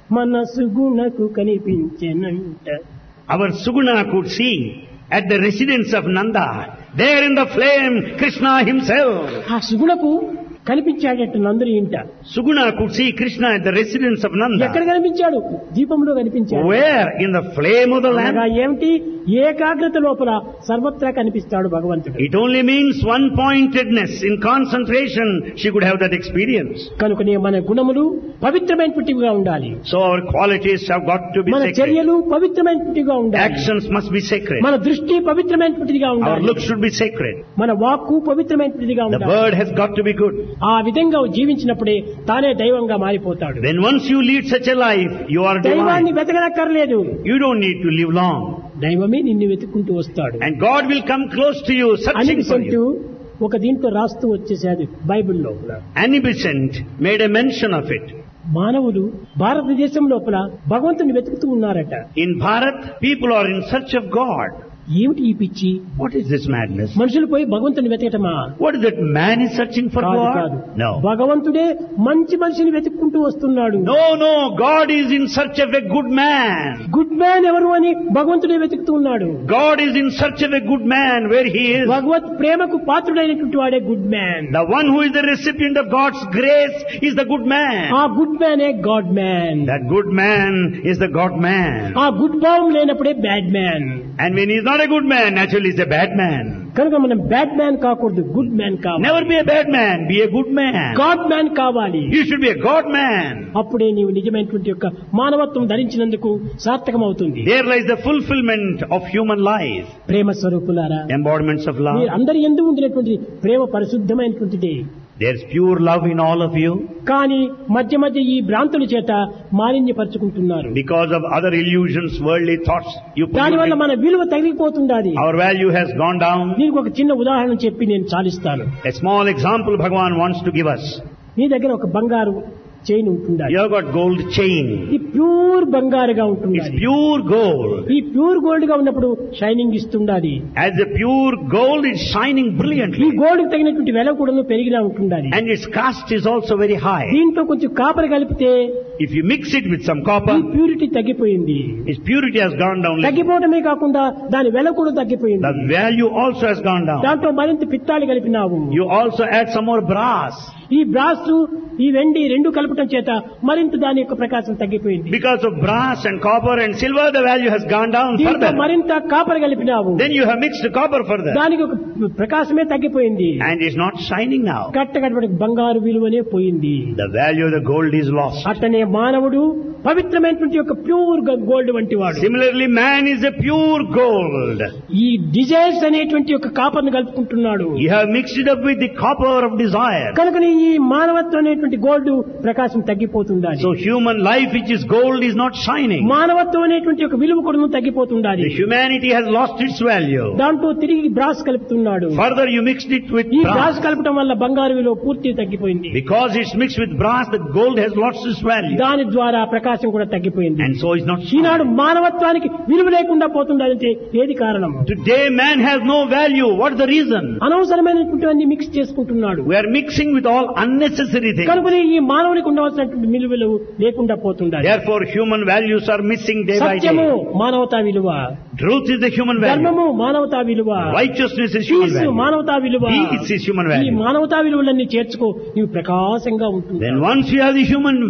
మనసుగుణకు కనిపించెనంట. Our Suguna could see at the residence of Nanda, there in the flame, Krishna himself. ఆ సుగుణకు కనిపించాడట నందుని ఇంట. Suguna could see Krishna at the residence of ఎక్కడ Nanda. కనిపించాడు? దీపంలో కనిపించాడు. Where? In the flame of the అనగా lamp. ఏమిటి? ఏకాగ్రత లోపల సర్వత్రా కనిపిస్తాడు భగవంతుడు. It only means one-pointedness. In concentration, she could have that experience. కనుకనే మన గుణములు పవిత్రమైనటివిగా ఉండాలి. So our qualities have got to be మన sacred. చర్యలు పవిత్రమైనటివిగా ఉండాలి. Actions must be sacred. మన దృష్టి పవిత్రమైనటివిగా Our ఉండాలి. look should be sacred. మన వాక్కు పవిత్రమైనటివిగా The ఉండాలి. word has got to be good. ఆ విధంగా జీవించినప్పుడే తానే దైవంగా మారిపోతాడు. Then once you lead such a life, you are దైవాన్ని divine. వెతకనక్కర్లేదు, You don't need to live long. దైవమే నిన్ను వెతుక్కుంటూ వస్తాడు And God will come close to you, అని searching for విసంటూ you. ఒక దీంట్లో రాస్తూ వచ్చేసాడు బైబిల్లో. Annie Besant made a mention of it. మానవులు భారతదేశం లోపల భగవంతుని వెతుకుతూ ఉన్నారట. In Bharat, people are in search of God. ఏమిటి ఈ పిచ్చి? What is this madness? మనుషులు పోయి భగవంతుని వెతకటమా? What is that man is searching for కాదు God? కాదు, No. భగవంతుడే మంచి మనిషిని వెతుక్కుంటూ వస్తున్నాడు. No, no. God is in search of a good man. Good man ఎవరు అని భగవంతుడే వెతుకుతూ ఉన్నాడు. God is in search of a good man where he is. భగవత్ ప్రేమకు పాత్రుడైనటువంటి వాడే good man. The one who is the recipient of God's grace is the good man. ఆ good మ్యానే God man. That good man is the God man. ఆ good భావం లేనప్పుడే bad man. And when he is not a good man, naturally he is a bad man. కనుక మనం bad man కాకూడదు, good man కావాలి. Never be a bad man, be a good man. God man కావాలి. You should be a God man. అప్పుడే నీవు నిజమైనటువంటి యొక్క మానవత్వం ధరించినందుకు సార్థకమవుతుంది. There lies the fulfillment of human life. ప్రేమ స్వరూపులారా, Embodiments of love. మీరు అందరి యందు ఉండినటువంటి ప్రేమ పరిశుద్ధమైనటువంటిది. There's pure love in all of you. కానీ మధ్య మధ్య ఈ భ్రాంతుల చేత మాలిన్యపరుచుకుంటున్నారు. Because of other illusions, worldly thoughts, you దానివల్ల pollute. మన విలువ తగిలిపోతుండాలి. Our value has gone down. దీనికి ఒక చిన్న ఉదాహరణ చెప్పి నేను చాలిస్తాను. A small example Bhagavan wants to give us. నీ దగ్గర ఒక బంగారు చైన్ ఉంటుండాలి. You have got gold chain. ఈ ప్యూర్ బంగారుగా It's ఉంటుండాలి. pure gold. ఈ ప్యూర్ గోల్డ్ గా ఉన్నప్పుడు shining ఇస్తుండాలి. As the pure gold is shining ఈ brilliantly. గోల్డ్ తగినటువంటి వెల కూడా పెరిగినా ఉంటుండాలి. And its cost is also very high. దీంట్లో కొంచెం కాపర్ కలిపితే If you mix it with some ఈ copper, ప్యూరిటీ తగ్గిపోయింది. its purity has gone down. తగ్గిపోవడమే కాకుండా దాని వెల కూడా తగ్గిపోయింది. The value also has gone down. దాంట్లో మరింత పిత్తాలు కలిపినావు. You also add some more brass. ఈ బ్రాస్ ఈ వెండి రెండు కలపటం చేత మరింత దాని యొక్క ప్రకాశం తగ్గిపోయింది. Because of brass and copper and silver, the value has gone down దీంట్లో further. మరింత copper కలిపినావు. Then you have mixed copper further. దానికి ఒక ప్రకాశమే తగ్గిపోయింది. And it's not shining now. కట్టకట్టబడి బంగారు విలువనే పోయింది. The value of the gold is lost. అట్టనే మానవుడు పవిత్రమైనటువంటి యొక్క ప్యూర్ గోల్డ్ వంటి వాడు. Similarly, man is a pure gold. ఈ డిజైర్స్ అనేటువంటి యొక్క కాపర్ను కలుపుకుంటున్నాడు. You have mixed it up with the copper of desire. కనుక ఈ మానవత్వం అనేటువంటి gold Prakasam తగ్గిపోతుండాలి. So human life which is gold is not shining. మానవత్వం అనేటువంటి యొక్క విలువ కూడా తగ్గిపోతుండాలి. The humanity has lost its value. దాంట్లో తిరిగి brass కలుపుతున్నాడు. Further you mixed it with ఈ brass. బ్రాస్ కలపటం వల్ల బంగారు విలువ పూర్తిగా తగ్గిపోయింది. Because it's mixed with brass, the gold has lost its value. దాని ద్వారా ప్రకాశం కూడా తగ్గిపోయింది. And so it's not Eenadu shining. మానవత్వానికి విలువ లేకుండా పోతుండాలంటే ఏది కారణం? Today man has no value. What is the reason? అనవసరమైనటువంటి మిక్స్ చేసుకుంటున్నాడు. We are mixing with all unnecessary things. కనుక ఈ మానవునికి ఉండవలసినటువంటి విలువలు లేకుండా పోతుండాలి. Therefore human values are missing day by సత్యము day. మానవతా విలువ, Truth is the human value. ధర్మము మానవతా విలువ, Righteousness is human piece value. మానవతా విలువ. Peace is human ఈ value. మానవతా విలువలన్నీ చేర్చుకో, నీవు ప్రకాశంగా ఉంటుంది. Then once you have the human values,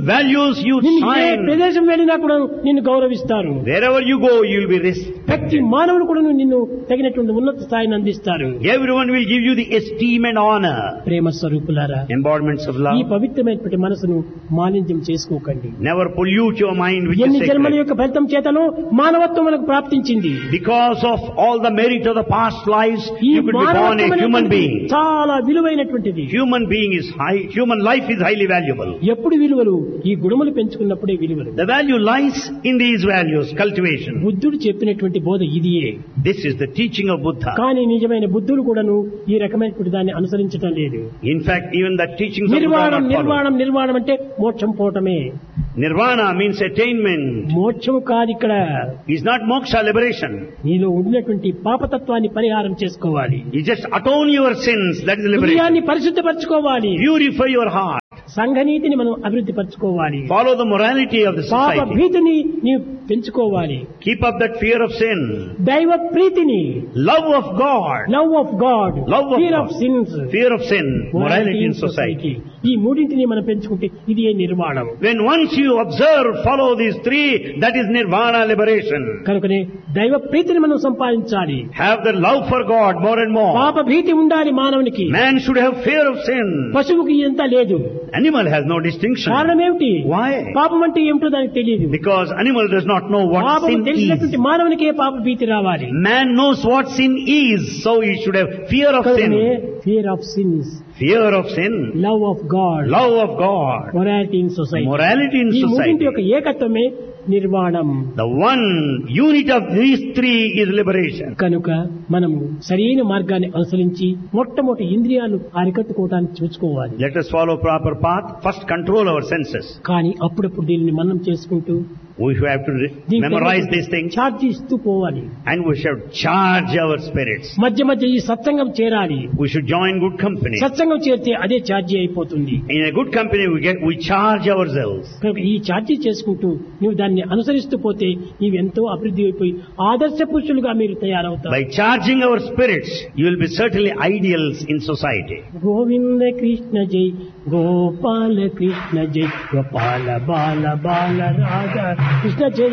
values, you నిన్ను ఏ shine. ప్రదేశం వెళ్ళినా కూడా నిన్ను గౌరవిస్తారు. Wherever you go, you will be ప్రతి respected. మానవులు కూడా నిన్ను తగినటువంటి ఉన్నత స్థాయిని అందిస్తారు. Everyone will give you the esteem and honor. ప్రేమ స్వరూపులారా, Embodiments of ఈ love. పవిత్రమైనటువంటి మనసును మాలిన్యం చేసుకోకండి. Never pollute your mind with the ఎన్ని జన్మల sacred. యొక్క ఫలితం చేతనో మానవత్వం మనకు ప్రాప్తించింది. Because of all the merit of the past lives, ఈ you could be born a మానవత్వం human అనేటువంటిది being. చాలా విలువైనటువంటిది. Human being is high, human life is highly valuable. ఎప్పుడు విలువలు? ఈ గుణములు పెంచుకున్నప్పుడే విలువలు. The value lies in these values, cultivation. బుద్ధుడు చెప్పినటువంటి బోధ ఇదియే. This is the teaching of Buddha. కానీ నిజమైన బుద్ధులు కూడాను ఈ రకమైనటువంటి దాన్ని అనుసరించడం లేదు. In fact, even the teachings of Buddha are నిర్వాణం not followed. నిర్వాణం నిర్వాణం అంటే మోక్షం పోవటమే. Nirvana means attainment. మోక్షం కాదు ఇక్కడ. It's not moksha, liberation. నీలో ఉన్నటువంటి పాపతత్వాన్ని పరిహారం చేసుకోవాలి. You just atone your sins, that is liberation. హృదయాన్ని పరిశుద్ధపరచుకోవాలి. Purify your heart. సంఘనీతిని మనం అభివృద్ధి పరచుకోవాలి. Follow the morality of the పాప society. భీతిని నీవు పెంచుకోవాలి. Keep up that fear of sin. దైవ ప్రీతిని, Love of God. Love of God, Love of fear God. Of since, Fear of sin. Morality in society. ఈ మూడింటిని మనం పెంచుకుంటే ఇది ఏ నిర్వాణం. When once you observe, follow these three, that is nirvana, liberation. కనుకనే దైవ ప్రీతిని మనం సంపాదించాలి. Have the love for God more and more. పాప భీతి ఉండాలి మానవునికి. Man should have fear of sin. పశువుకి ఎంత లేదు. Animal has no distinction. కారణం ఏమిటి? Why? పాపం అంటే ఏమిటో దానికి తెలియదు. Because animal does not know what పాపం sin తెలిసినటువంటి is. మానవునికే పాప భీతి రావాలి. Man knows what sin is, so he should have fear of కనుకనే sin. Fear of since, Fear of sin. Love of God, Love of God. Morality in society. Morality in ఈ మూడింటి society. యొక్క ఏకత్వమే నిర్వాణం. The one unit of these three is liberation. కనుక మనము సరైన మార్గాన్ని అనుసరించి మొట్టమొదటి ఇంద్రియాలు అరికట్టుకోవడానికి చూసుకోవాలి. Let us follow proper path. First control our senses. కానీ అప్పుడప్పుడు దీనిని మనం చేసుకుంటూ We should have to memorize these things. Charge ఇస్తూ పోవాలి. And we should charge our spirits. మధ్య మధ్య ఈ సత్సంగం చేరాలి. We should join good company. సత్సంగం చేరితే అదే ఛార్జీ అయిపోతుంది. In a good company we charge ourselves. కనుక ఈ ఛార్జీ చేసుకుంటూ నువ్వు దాన్ని అనుసరిస్తూ పోతే నీవు ఎంతో అభివృద్ధి అయిపోయి ఆదర్శ పురుషులుగా మీరు తయారవుతారు. By charging our spirits, you will be certainly ideals in society. Govinda Krishna జై, గోపాల కృష్ణ జై, గోపాల బాల బాల రాధా కృష్ణ జై.